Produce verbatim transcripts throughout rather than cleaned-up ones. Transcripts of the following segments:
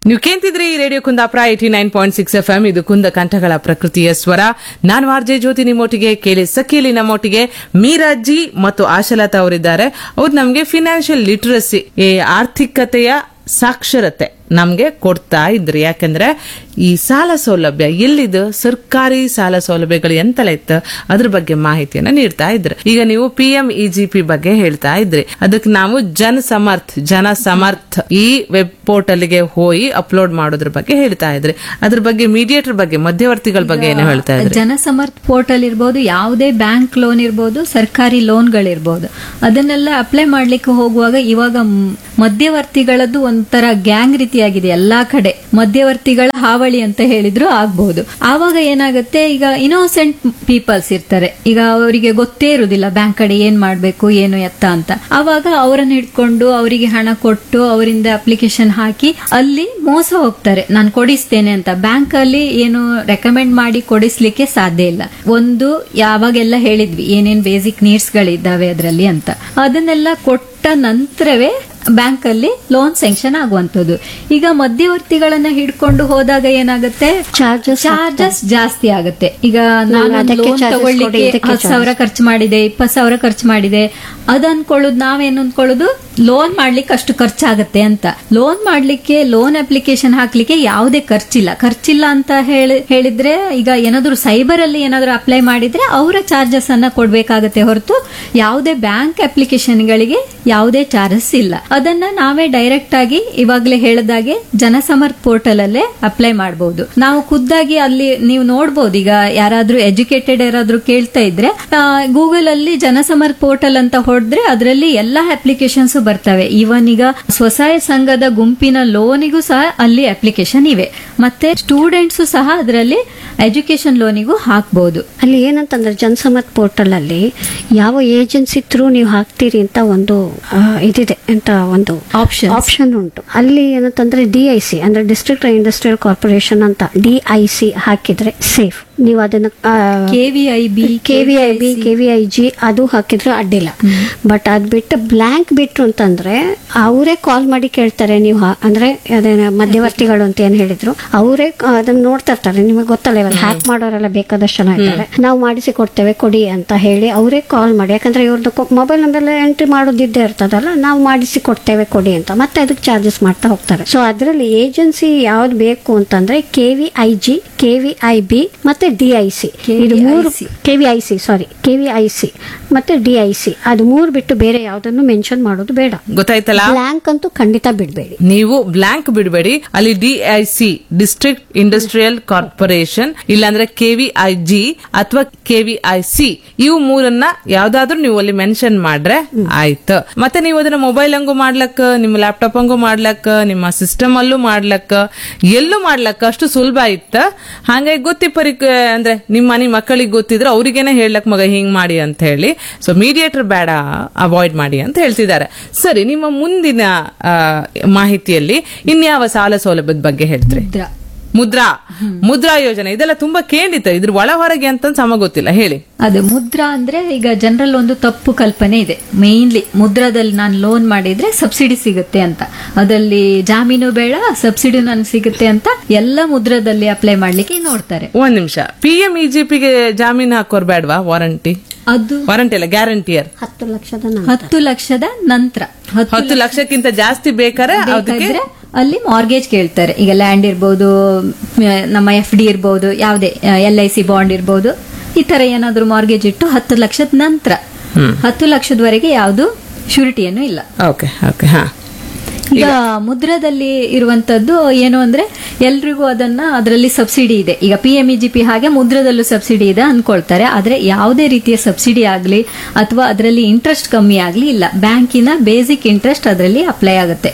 ನೀವು ಕೇಂತಿದ್ರಿ radio Kundapura eighty nine point six F M. ಇದು ಕುಂದ ಕಂಠಗಳ ಪ್ರಕೃತಿಯ ಸ್ವರ. ನಾನು ಆರ್ಜೆ ಜ್ಯೋತಿ ನಿಮ್ಮೊಟ್ಟಿಗೆ, ಕೇಳಿ ಸಖಿಯಲ್ಲಿ ನಮ್ಮೊಟ್ಟಿಗೆ ಮೀರಾಜ್ಜಿ ಮತ್ತು ಆಶಾಲತಾ ಅವರಿದ್ದಾರೆ. ಅವ್ರು ನಮಗೆ ಫಿನಾನ್ಷಿಯಲ್ ಲಿಟರಸಿ, ಆರ್ಥಿಕತೆಯ ಸಾಕ್ಷರತೆ ನಮ್ಗೆ ಕೊಡ್ತಾ ಇದ್ರಿ. ಯಾಕಂದ್ರೆ ಈ ಸಾಲ ಸೌಲಭ್ಯ ಎಲ್ಲಿದು, ಸರ್ಕಾರಿ ಸಾಲ ಸೌಲಭ್ಯಗಳು ಎಂತೆಲ್ಲ ಇತ್ತು ಅದ್ರ ಬಗ್ಗೆ ಮಾಹಿತಿಯನ್ನ ನೀಡ್ತಾ ಇದ್ರಿ. ಈಗ ನೀವು P M E G P ಬಗ್ಗೆ ಹೇಳ್ತಾ ಇದ್ರಿ. ಅದಕ್ಕೆ ನಾವು ಜನ ಸಮರ್ಥ್ ಜನ ಸಮರ್ಥ್ ಈ ವೆಬ್ ಪೋರ್ಟಲ್ ಗೆ ಹೋಗಿ ಅಪ್ಲೋಡ್ ಮಾಡೋದ್ರ ಬಗ್ಗೆ ಹೇಳ್ತಾ ಇದ್ರಿ. ಅದ್ರ ಬಗ್ಗೆ ಮೀಡಿಯೇಟರ್ ಬಗ್ಗೆ, ಮಧ್ಯವರ್ತಿಗಳ ಬಗ್ಗೆ ಏನು ಹೇಳ್ತಾ ಇದ್ರಿ? ಜನ ಸಮರ್ಥ್ ಪೋರ್ಟಲ್ ಇರ್ಬೋದು, ಯಾವುದೇ ಬ್ಯಾಂಕ್ ಲೋನ್ ಇರ್ಬೋದು, ಸರ್ಕಾರಿ ಲೋನ್ಗಳಿರ್ಬೋದು, ಅದನ್ನೆಲ್ಲ ಅಪ್ಲೈ ಮಾಡ್ಲಿಕ್ಕೆ ಹೋಗುವಾಗ ಇವಾಗ ಮಧ್ಯವರ್ತಿಗಳದ್ದು ಒಂಥರ ಗ್ಯಾಂಗ್ ರೀತಿಯಾಗಿದೆ. ಎಲ್ಲಾ ಕಡೆ ಮಧ್ಯವರ್ತಿಗಳ ಹಾವಳಿ ಅಂತ ಹೇಳಿದ್ರು ಆಗ್ಬಹುದು. ಆವಾಗ ಏನಾಗುತ್ತೆ, ಈಗ ಇನೋಸೆಂಟ್ ಪೀಪಲ್ಸ್ ಇರ್ತಾರೆ, ಈಗ ಅವರಿಗೆ ಗೊತ್ತೇ ಇರುವುದಿಲ್ಲ ಬ್ಯಾಂಕ್ ಕಡೆ ಏನ್ ಮಾಡ್ಬೇಕು ಏನು ಎತ್ತ ಅಂತ. ಆವಾಗ ಅವರನ್ನ ಹಿಡ್ಕೊಂಡು ಅವರಿಗೆ ಹಣ ಕೊಟ್ಟು ಅವರಿಂದ ಅಪ್ಲಿಕೇಶನ್ ಹಾಕಿ ಅಲ್ಲಿ ಮೋಸ ಹೋಗ್ತಾರೆ. ನಾನು ಕೊಡಿಸ್ತೇನೆ ಅಂತ ಬ್ಯಾಂಕ್ ಅಲ್ಲಿ ಏನು ರೆಕಮೆಂಡ್ ಮಾಡಿ ಕೊಡಿಸ್ಲಿಕ್ಕೆ ಸಾಧ್ಯ ಇಲ್ಲ. ಒಂದು ಯಾವಾಗೆಲ್ಲ ಹೇಳಿದ್ವಿ ಏನೇನ್ ಬೇಸಿಕ್ ನೀಡ್ಸ್ ಗಳಿದ್ದಾವೆ ಅದರಲ್ಲಿ ಅಂತ, ಅದನ್ನೆಲ್ಲ ಕೊಟ್ಟ ನಂತರವೇ ಬ್ಯಾಂಕ್ ಅಲ್ಲಿ ಲೋನ್ ಸ್ಯಾಂಕ್ಷನ್ ಆಗುವಂತದ್ದು. ಈಗ ಮಧ್ಯವರ್ತಿಗಳನ್ನ ಹಿಡ್ಕೊಂಡು ಹೋದಾಗ ಏನಾಗುತ್ತೆ, ಚಾರ್ಜಸ್ ಚಾರ್ಜಸ್ ಜಾಸ್ತಿ ಆಗುತ್ತೆ. ಈಗ ನಾನು ಲೋನ್ ತಗೊಳ್ಳಿಕ್ಕೆ ಹತ್ತು ಸಾವಿರ ಖರ್ಚು ಮಾಡಿದೆ, ಇಪ್ಪತ್ತು ಸಾವಿರ ಖರ್ಚು ಮಾಡಿದೆ, ಅದ್ ಅನ್ಕೊಳ್ಳೋದು ನಾವೇನು ಅನ್ಕೊಳ್ಳೋದು ಲೋನ್ ಮಾಡ್ಲಿಕ್ಕೆ ಅಷ್ಟು ಖರ್ಚಾಗತ್ತೆ ಅಂತ. ಲೋನ್ ಮಾಡ್ಲಿಕ್ಕೆ ಲೋನ್ ಅಪ್ಲಿಕೇಶನ್ ಹಾಕ್ಲಿಕ್ಕೆ ಯಾವುದೇ ಖರ್ಚಿಲ್ಲ. ಖರ್ಚಿಲ್ಲ ಅಂತ ಹೇಳಿದ್ರೆ ಈಗ ಏನಾದ್ರು ಸೈಬರ್ ಅಲ್ಲಿ ಏನಾದ್ರು ಅಪ್ಲೈ ಮಾಡಿದ್ರೆ ಅವರ ಚಾರ್ಜಸ್ ಅನ್ನ ಕೊಡ್ಬೇಕಾಗತ್ತೆ ಹೊರತು ಯಾವುದೇ ಬ್ಯಾಂಕ್ ಅಪ್ಲಿಕೇಶನ್ ಗಳಿಗೆ ಯಾವುದೇ ಚಾರ್ಜಸ್ ಇಲ್ಲ. ಅದನ್ನ ನಾವೇ ಡೈರೆಕ್ಟ್ ಆಗಿ ಇವಾಗಲೇ ಹೇಳಿದಾಗೆ ಜನಸಮರ್ಥ್ ಪೋರ್ಟಲ್ ಅಲ್ಲೇ ಅಪ್ಲೈ ಮಾಡಬಹುದು. ನಾವು ಖುದ್ದಾಗಿ ಅಲ್ಲಿ ನೀವು ನೋಡಬಹುದು. ಈಗ ಯಾರಾದ್ರೂ ಎಜುಕೇಟೆಡ್ ಯಾರಾದ್ರೂ ಕೇಳ್ತಾ ಇದ್ರೆ ಗೂಗಲ್ ಅಲ್ಲಿ ಜನಸಮರ್ಥ್ ಪೋರ್ಟಲ್ ಅಂತ ಹೊಡೆದ್ರೆ ಅದರಲ್ಲಿ ಎಲ್ಲಾ ಅಪ್ಲಿಕೇಶನ್ಸ್ ಬರ್ತವೆ. ಇವನ್ ಈಗ ಸ್ವಸಹಾಯ ಸಂಘದ ಗುಂಪಿನ ಲೋನಿಗೂ ಸಹ ಅಲ್ಲಿ ಅಪ್ಲಿಕೇಶನ್ ಇವೆ. ಮತ್ತೆ ಸ್ಟೂಡೆಂಟ್ಸ್ ಸಹ ಅದರಲ್ಲಿ ಎಜುಕೇಶನ್ ಲೋನಿಗೂ ಹಾಕಬಹುದು. ಅಲ್ಲಿ ಏನಂತಂದ್ರೆ ಜನಸಮರ್ಥ್ ಪೋರ್ಟಲ್ ಅಲ್ಲಿ ಯಾವ ಏಜೆನ್ಸಿ ಥ್ರೂ ನೀವು ಹಾಕ್ತೀರಿ ಅಂತ ಒಂದು ಇದಿದೆ ಅಂತ ಒಂದು ಆಪ್ಷನ್ ಆಪ್ಷನ್ ಉಂಟು. ಅಲ್ಲಿ ಏನಂತಂದ್ರೆ ಡಿ ಐ ಸಿ ಅಂದ್ರೆ ಡಿಸ್ಟ್ರಿಕ್ಟ್ ಇಂಡಸ್ಟ್ರಿಯಲ್ ಕಾರ್ಪೊರೇಷನ್ ಅಂತ ಡಿ ಐ ಸಿ ಹಾಕಿದ್ರೆ ಸೇಫ್. ನೀವು ಅದನ್ನ ಕೆವಿಐ ಬಿ ಕೆವಿಐ ಬಿ ಕೆವಿಐ ಜಿ ಅದು ಹಾಕಿದ್ರೆ ಅಡ್ಡಿಲ್ಲ. ಬಟ್ ಅದ್ ಬಿಟ್ಟು ಬ್ಲಾಂಕ್ ಬಿಟ್ರು ಅಂತಂದ್ರೆ ಅವರೇ ಕಾಲ್ ಮಾಡಿ ಕೇಳ್ತಾರೆ. ನೀವು ಅಂದ್ರೆ ಅದೇನ ಮಧ್ಯವರ್ತಿಗಳು ಅಂತ ಏನ್ ಹೇಳಿದ್ರು, ಅವರೇ ಅದನ್ನ ನೋಡ್ತಾ ಇರ್ತಾರೆ. ನಿಮಗೆ ಗೊತ್ತಲ್ಲ, ಇವಾಗ ಹ್ಯಾಕ್ ಮಾಡೋರೆಲ್ಲ ಬೇಕಾದಷ್ಟು ಜನ ಇದ್ದಾರೆ. ನಾವು ಮಾಡಿಸಿ ಕೊಡ್ತೇವೆ ಕೊಡಿ ಅಂತ ಹೇಳಿ ಅವರೇ ಕಾಲ್ ಮಾಡಿ, ಯಾಕಂದ್ರೆ ಇವ್ರದ್ದು ಮೊಬೈಲ್ ನಂಬರ್ ಎಂಟ್ರಿ ಮಾಡೋದಿದ್ದೇ ಇರ್ತದಲ್ಲ, ನಾವು ಮಾಡಿಸಿ ಕೊಡ್ತೇವೆ ಕೊಡಿ ಅಂತ ಮತ್ತೆ ಅದಕ್ಕೆ ಚಾರ್ಜಸ್ ಮಾಡ್ತಾ ಹೋಗ್ತಾರೆ. ಸೊ ಅದರಲ್ಲಿ ಏಜೆನ್ಸಿ ಯಾವ್ದು ಬೇಕು ಅಂತಂದ್ರೆ ಕೆವಿಐ ಜಿ, ಕೆವಿಐ ಬಿ ಮತ್ತೆ ಡಿಐಸಿ, ಇದು ಮೂರು ಕೆವಿಐಸಿ ಸಾರಿ ಕೆವಿಐಸಿ ಮತ್ತೆ ಡಿಐಸಿ, ಅದು ಮೂರು ಬಿಟ್ಟು ಬೇರೆ ಯಾವ್ದನ್ನು ಮೆನ್ಷನ್ ಮಾಡೋದು ಬೇಡ. ಗೊತ್ತಾಯ್ತಲ್ಲ? ಬ್ಲಾಂಕ್ ಅಂತೂ ಖಂಡಿತ ಬಿಡಬೇಡಿ. ನೀವು ಬ್ಲಾಂಕ್ ಬಿಡಬೇಡಿ. ಅಲ್ಲಿ ಡಿಐಸಿ ಡಿಸ್ಟ್ರಿಕ್ಟ್ ಇಂಡಸ್ಟ್ರಿಯಲ್ ಕಾರ್ಪೊರೇಷನ್, ಇಲ್ಲಾಂದ್ರೆ ಕೆವಿಐ ಜಿ ಅಥವಾ ಕೆವಿಐ ಸಿ, ಇವು ಮೂರನ್ನ ಯಾವ್ದಾದ್ರು ನೀವು ಅಲ್ಲಿ ಮೆನ್ಷನ್ ಮಾಡ್ರೆ ಆಯ್ತು. ಮತ್ತೆ ನೀವು ಅದನ್ನ ಮೊಬೈಲ್ ಹಂಗು ಮಾಡ್ಲಕ್ಕ, ನಿಮ್ಮ ಲ್ಯಾಪ್ಟಾಪ್ ಹಂಗು ಮಾಡ್ಲಕ್ಕ, ನಿಮ್ಮ ಸಿಸ್ಟಮ್ ಅಲ್ಲೂ ಮಾಡ್ಲಕ್ಕ, ಎಲ್ಲೂ ಮಾಡ್ಲಕ್ಕ ಅಷ್ಟು ಸುಲಭ ಇತ್ತ. ಹಾಗಾಗಿ ಗೊತ್ತಿಪ್ಪರಿ ಅಂದ್ರೆ ನಿಮ್ಮ ಮನೆ ಮಕ್ಕಳಿಗೆ ಗೊತ್ತಿದ್ರೆ ಅವ್ರಿಗೇನೆ ಹೇಳಕ್ ಮಗ ಹಿಂಗ್ ಮಾಡಿ ಅಂತ ಹೇಳಿ. ಸೊ ಮೀಡಿಯೇಟರ್ ಬೇಡ, ಅವಾಯ್ಡ್ ಮಾಡಿ ಅಂತ ಹೇಳ್ತಿದ್ದಾರೆ. ಸರಿ, ನಿಮ್ಮ ಮುಂದಿನ ಮಾಹಿತಿಯಲ್ಲಿ ಇನ್ಯಾವ ಸಾಲ ಸೌಲಭ್ಯದ ಬಗ್ಗೆ ಹೇಳ್ತೀರಿ? ಮುದ್ರಾ ಮುದ್ರಾ ಯೋಜನೆ ಇದೆಲ್ಲ ತುಂಬಾ ಕೇಳಿತ, ಇದ್ರ ಒಳ ಹೊರಗೆ ಅಂತ ಸಮ ಗೊತ್ತಿಲ್ಲ, ಹೇಳಿ. ಅದು ಮುದ್ರಾ ಅಂದ್ರೆ ಈಗ ಜನರಲ್ ಒಂದು ತಪ್ಪು ಕಲ್ಪನೆ ಇದೆ. ಮೇನ್ಲಿ ಮುದ್ರಾದಲ್ಲಿ ನಾನು ಲೋನ್ ಮಾಡಿದ್ರೆ ಸಬ್ಸಿಡಿ ಸಿಗುತ್ತೆ ಅಂತ, ಅದರಲ್ಲಿ ಜಾಮೀನು ಬೇಡ ಸಬ್ಸಿಡಿ ನನ್ ಸಿಗುತ್ತೆ ಅಂತ ಎಲ್ಲ ಮುದ್ರಾದಲ್ಲಿ ಅಪ್ಲೈ ಮಾಡ್ಲಿಕ್ಕೆ ನೋಡ್ತಾರೆ. ಒಂದ್ ನಿಮಿಷ, ಪಿ ಎಂ ಇ ಜಿ ಪಿಗೆ ಜಾಮೀನು ಹಾಕೋರ್ ಬೇಡವಾ? ವಾರಂಟಿ ಅದು ವಾರಂಟಿ ಅಲ್ಲ, ಗ್ಯಾರಂಟಿಯರ್ ಹತ್ತು ಲಕ್ಷದ ಹತ್ತು ಲಕ್ಷದ ನಂತರ ಹತ್ತು ಲಕ್ಷಕ್ಕಿಂತ ಜಾಸ್ತಿ ಬೇಕಾದ್ರೆ ಅದಕ್ಕೆ ಅಲ್ಲಿ ಮಾರ್ಗೇಜ್ ಕೇಳ್ತಾರೆ. ಈಗ ಲ್ಯಾಂಡ್ ಇರ್ಬೋದು, ನಮ್ಮ ಎಫ್ ಡಿ ಇರ್ಬೋದು, ಯಾವುದೇ ಎಲ್ ಐ ಸಿ ಬಾಂಡ್ ಇರ್ಬೋದು, ಈ ತರ ಏನಾದ್ರು ಮಾರ್ಗೇಜ್ ಇಟ್ಟು ಹತ್ತು ಲಕ್ಷದ ನಂತರ ಹತ್ತು ಲಕ್ಷದವರೆಗೆ ಯಾವುದು ಶ್ಯೂರಿಟಿಯನ್ನು ಇಲ್ಲ. ಓಕೆ ಓಕೆ ಹಾ. ಈಗ ಮುದ್ರಾದಲ್ಲಿ ಇರುವಂತದ್ದು ಏನು ಅಂದ್ರೆ ಎಲ್ರಿಗೂ ಅದನ್ನ ಅದರಲ್ಲಿ ಸಬ್ಸಿಡಿ ಇದೆ. ಈಗ P M E G P ಹಾಗೆ ಮುದ್ರಾದಲ್ಲೂ ಸಬ್ಸಿಡಿ ಇದೆ ಅನ್ಕೊಳ್ತಾರೆ. ಆದ್ರೆ ಯಾವುದೇ ರೀತಿಯ ಸಬ್ಸಿಡಿ ಆಗ್ಲಿ ಅಥವಾ ಅದರಲ್ಲಿ ಇಂಟ್ರೆಸ್ಟ್ ಕಮ್ಮಿ ಆಗ್ಲಿ ಇಲ್ಲ. ಬ್ಯಾಂಕಿನ ಬೇಸಿಕ್ ಇಂಟ್ರೆಸ್ಟ್ ಅದರಲ್ಲಿ ಅಪ್ಲೈ ಆಗುತ್ತೆ.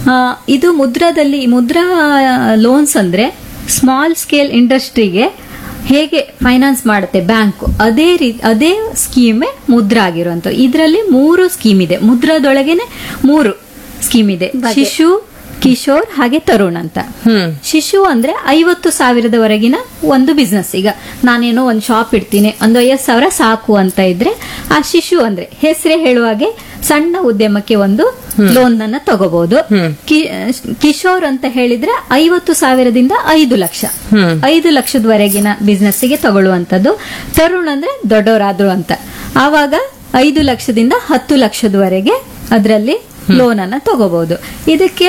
ಇದು ಮುದ್ರಾದಲ್ಲಿ ಮುದ್ರಾ ಲೋನ್ಸ್ ಅಂದ್ರೆ ಸ್ಮಾಲ್ ಸ್ಕೇಲ್ ಇಂಡಸ್ಟ್ರಿಗೆ ಹೇಗೆ ಫೈನಾನ್ಸ್ ಮಾಡುತ್ತೆ ಬ್ಯಾಂಕ್, ಅದೇ ರೀತಿ ಅದೇ ಸ್ಕೀಮೇ ಮುದ್ರಾ ಆಗಿರುವಂತ. ಇದರಲ್ಲಿ ಮೂರು ಸ್ಕೀಮ್ ಇದೆ. ಮುದ್ರಾದೊಳಗೇನೆ ಮೂರು ಸ್ಕೀಮ್ ಇದೆ. ಶಿಶು ಕಿಶೋರ್ ಹಾಗೆ ತರುಣ್ ಅಂತ. ಶಿಶು ಅಂದ್ರೆ ಐವತ್ತು ಸಾವಿರದವರೆಗಿನ ಒಂದು ಬಿಸ್ನೆಸ್. ಈಗ ನಾನೇನೋ ಒಂದು ಶಾಪ್ ಇಡ್ತೀನಿ, ಒಂದು ಐವತ್ತು ಸಾವಿರ ಸಾಕು ಅಂತ ಇದ್ರೆ ಆ ಶಿಶು ಅಂದ್ರೆ ಹೆಸರೇ ಹೇಳುವಾಗೆ ಸಣ್ಣ ಉದ್ಯಮಕ್ಕೆ ಒಂದು ಲೋನ್ ಅನ್ನ ತಗೋಬಹುದು. ಕಿಶೋರ್ ಅಂತ ಹೇಳಿದ್ರೆ ಐವತ್ತು ಸಾವಿರದಿಂದ ಐದು ಲಕ್ಷ ಐದು ಲಕ್ಷದವರೆಗಿನ ಬಿಸ್ನೆಸ್ ಗೆ ತಗೊಳ್ಳುವಂತದ್ದು. ತರುಣ್ ಅಂದ್ರೆ ದೊಡ್ಡವರಾದ್ರು ಅಂತ, ಆವಾಗ ಐದು ಲಕ್ಷದಿಂದ ಹತ್ತು ಲಕ್ಷದವರೆಗೆ ಅದರಲ್ಲಿ ಲೋನ್ ಅನ್ನ ತಗೋಬಹುದು. ಇದಕ್ಕೆ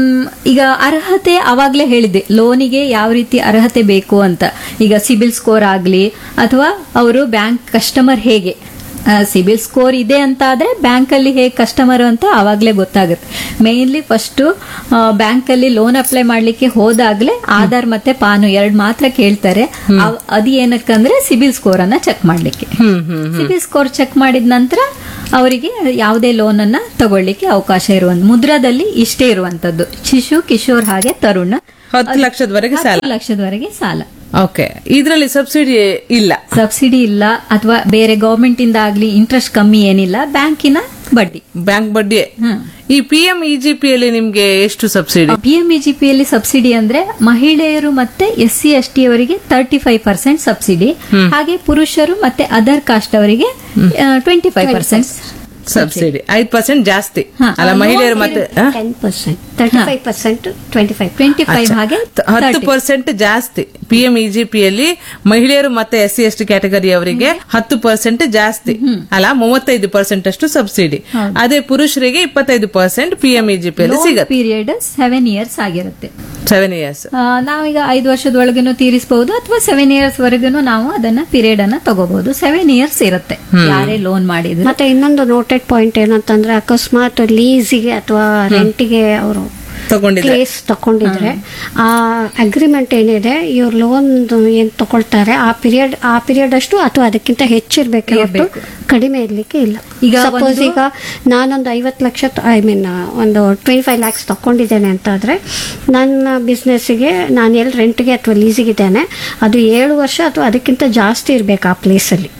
ಈಗ ಅರ್ಹತೆ ಅವಾಗ್ಲೇ ಹೇಳಿದ್ದೆ, ಲೋನಿಗೆ ಯಾವ ರೀತಿ ಅರ್ಹತೆ ಬೇಕು ಅಂತ. ಈಗ ಸಿಬಿಲ್ ಸ್ಕೋರ್ ಆಗ್ಲಿ ಅಥವಾ ಅವರು ಬ್ಯಾಂಕ್ ಕಸ್ಟಮರ್ ಹೇಗೆ, ಸಿಬಿಲ್ ಸ್ಕೋರ್ ಇದೆ ಅಂತ ಆದ್ರೆ ಬ್ಯಾಂಕ್ ಅಲ್ಲಿ ಹೇಗೆ ಕಸ್ಟಮರ್ ಅಂತ ಅವಾಗ್ಲೇ ಗೊತ್ತಾಗುತ್ತೆ. ಮೇನ್ಲಿ ಫಸ್ಟ್ ಬ್ಯಾಂಕ್ ಅಲ್ಲಿ ಲೋನ್ ಅಪ್ಲೈ ಮಾಡ್ಲಿಕ್ಕೆ ಹೋದಾಗ್ಲೇ ಆಧಾರ್ ಮತ್ತೆ ಪಾನು ಎರಡ್ ಮಾತ್ರ ಕೇಳ್ತಾರೆ. ಅದು ಏನಕ್ಕಂದ್ರೆ ಸಿಬಿಲ್ ಸ್ಕೋರ್ ಅನ್ನ ಚೆಕ್ ಮಾಡ್ಲಿಕ್ಕೆ. ಸಿಬಿಲ್ ಸ್ಕೋರ್ ಚೆಕ್ ಮಾಡಿದ ನಂತರ ಅವರಿಗೆ ಯಾವುದೇ ಲೋನ್ ಅನ್ನ ತಗೊಳ್ಳಿಕ್ಕೆ ಅವಕಾಶ ಇರುವಂತ. ಮುದ್ರಾದಲ್ಲಿ ಇಷ್ಟೇ ಇರುವಂತದ್ದು, ಶಿಶು, ಕಿಶೋರ್ ಹಾಗೆ ತರುಣ್ ಹತ್ತು ಲಕ್ಷದವರೆಗೆ ಸಾಲ ಲಕ್ಷದವರೆಗೆ ಸಾಲ. ಓಕೆ, ಇದರಲ್ಲಿ ಸಬ್ಸಿಡಿ ಇಲ್ಲ, ಸಬ್ಸಿಡಿ ಇಲ್ಲ ಅಥವಾ ಬೇರೆ ಗವರ್ಮೆಂಟ್ ಇಂದ ಆಗ್ಲಿ ಇಂಟ್ರೆಸ್ಟ್ ಕಮ್ಮಿ ಏನಿಲ್ಲ, ಬ್ಯಾಂಕಿನ ಬಡ್ಡಿ, ಬ್ಯಾಂಕ್ ಬಡ್ಡಿ. ಈ P M E G P ಅಲ್ಲಿ ನಿಮ್ಗೆ ಎಷ್ಟು subsidy? P M E G P ಅಲ್ಲಿ ಸಬ್ಸಿಡಿ ಅಂದ್ರೆ ಮಹಿಳೆಯರು ಮತ್ತೆ ಎಸ್ ಸಿ ಎಸ್ ಟಿ ಅವರಿಗೆ ತರ್ಟಿ ಫೈವ್ ಪರ್ಸೆಂಟ್ ಸಬ್ಸಿಡಿ, ಹಾಗೆ ಪುರುಷರು ಮತ್ತೆ ಅದರ್ ಕಾಸ್ಟ್ ಅವರಿಗೆ ಟ್ವೆಂಟಿ ಫೈವ್ ಪರ್ಸೆಂಟ್ ಸಬ್ಸಿಡಿ. ಐದು ಪರ್ಸೆಂಟ್ ಜಾಸ್ತಿ ಅಲ್ಲ ಮಹಿಳೆಯರು ಮತ್ತೆ ten percent thirty five percent twenty five twenty five ಹಾಗೆ ಹತ್ತು ಪರ್ಸೆಂಟ್ ಜಾಸ್ತಿ. P M E G P ಅಲ್ಲಿ ಮಹಿಳೆಯರು ಮತ್ತೆ S C S T category ಅವರಿಗೆ ಹತ್ತು ಪರ್ಸೆಂಟ್ ಜಾಸ್ತಿ ಅಲ್ಲ, ಮೂವತ್ತೈದು ಪರ್ಸೆಂಟ್ ಅಷ್ಟು ಸಬ್ಸಿಡಿ. ಅದೇ ಪುರುಷರಿಗೆ ಇಪ್ಪತ್ತೈದು percent P M E G P ಅಲ್ಲಿ ಸಿಗುತ್ತೆ. ಪೀರಿಯಡ್ ಸೆವೆನ್ ಇಯರ್ಸ್ ಆಗಿರುತ್ತೆ. ಸೆವೆನ್ ಇಯರ್ಸ್ ನಾವೀಗ ಐದು ವರ್ಷದೊಳಗೇನು ತೀರಿಸಬಹುದು ಅಥವಾ ಸೆವೆನ್ ಇಯರ್ಸ್ ವರೆಗೂ ನಾವು ಅದನ್ನ ಪೀರಿಯಡ್ ಅನ್ನ ತಗೋಬಹುದು. ಸೆವೆನ್ ಇಯರ್ಸ್ ಇರುತ್ತೆ ಯಾರೇ ಲೋನ್ ಮಾಡಿದ್ರೆ. ಮತ್ತೆ ಇನ್ನೊಂದು ನೋಟೆಡ್ ಪಾಯಿಂಟ್ ಏನಂತಂದ್ರೆ, ಅಕಸ್ಮಾತ್ ಲೀಸಿಗೆ ಅಥವಾ ರೆಂಟಿಗೆ ಅವರು ಪ್ಲೇಸ್ ತಕೊಂಡಿದ್ರೆ ಆ ಅಗ್ರಿಮೆಂಟ್ ಏನಿದೆ, ಇವ್ರ ಲೋನ್ ಏನ್ ತಗೊಳ್ತಾರೆ ಆ ಪೀರಿಯಡ್ ಆ ಪೀರಿಯಡ್ ಅಷ್ಟು ಅಥವಾ ಅದಕ್ಕಿಂತ ಹೆಚ್ಚಿರ್ಬೇಕು, ಕಡಿಮೆ ಇರ್ಲಿಕ್ಕೆ ಇಲ್ಲ. ಈಗ ಸಪೋಸ್ ಈಗ ನಾನೊಂದು ಐವತ್ತು ಲಕ್ಷ ಐ ಮೀನ್ ಒಂದು ಟ್ವೆಂಟಿ ಫೈವ್ ಲ್ಯಾಕ್ಸ್ ತಕೊಂಡಿದ್ದೇನೆ ಅಂತ ಆದ್ರೆ ನನ್ನ ಬಿಸ್ನೆಸ್ಗೆ ನಾನು ಎಲ್ಲಿ ರೆಂಟ್ಗೆ ಅಥವಾ ಲೀಸಿಗಿದ್ದೇನೆ ಅದು ಏಳು ವರ್ಷ ಅಥವಾ ಅದಕ್ಕಿಂತ ಜಾಸ್ತಿ ಇರ್ಬೇಕು ಆ ಪ್ಲೇಸ್ ಅಲ್ಲಿ.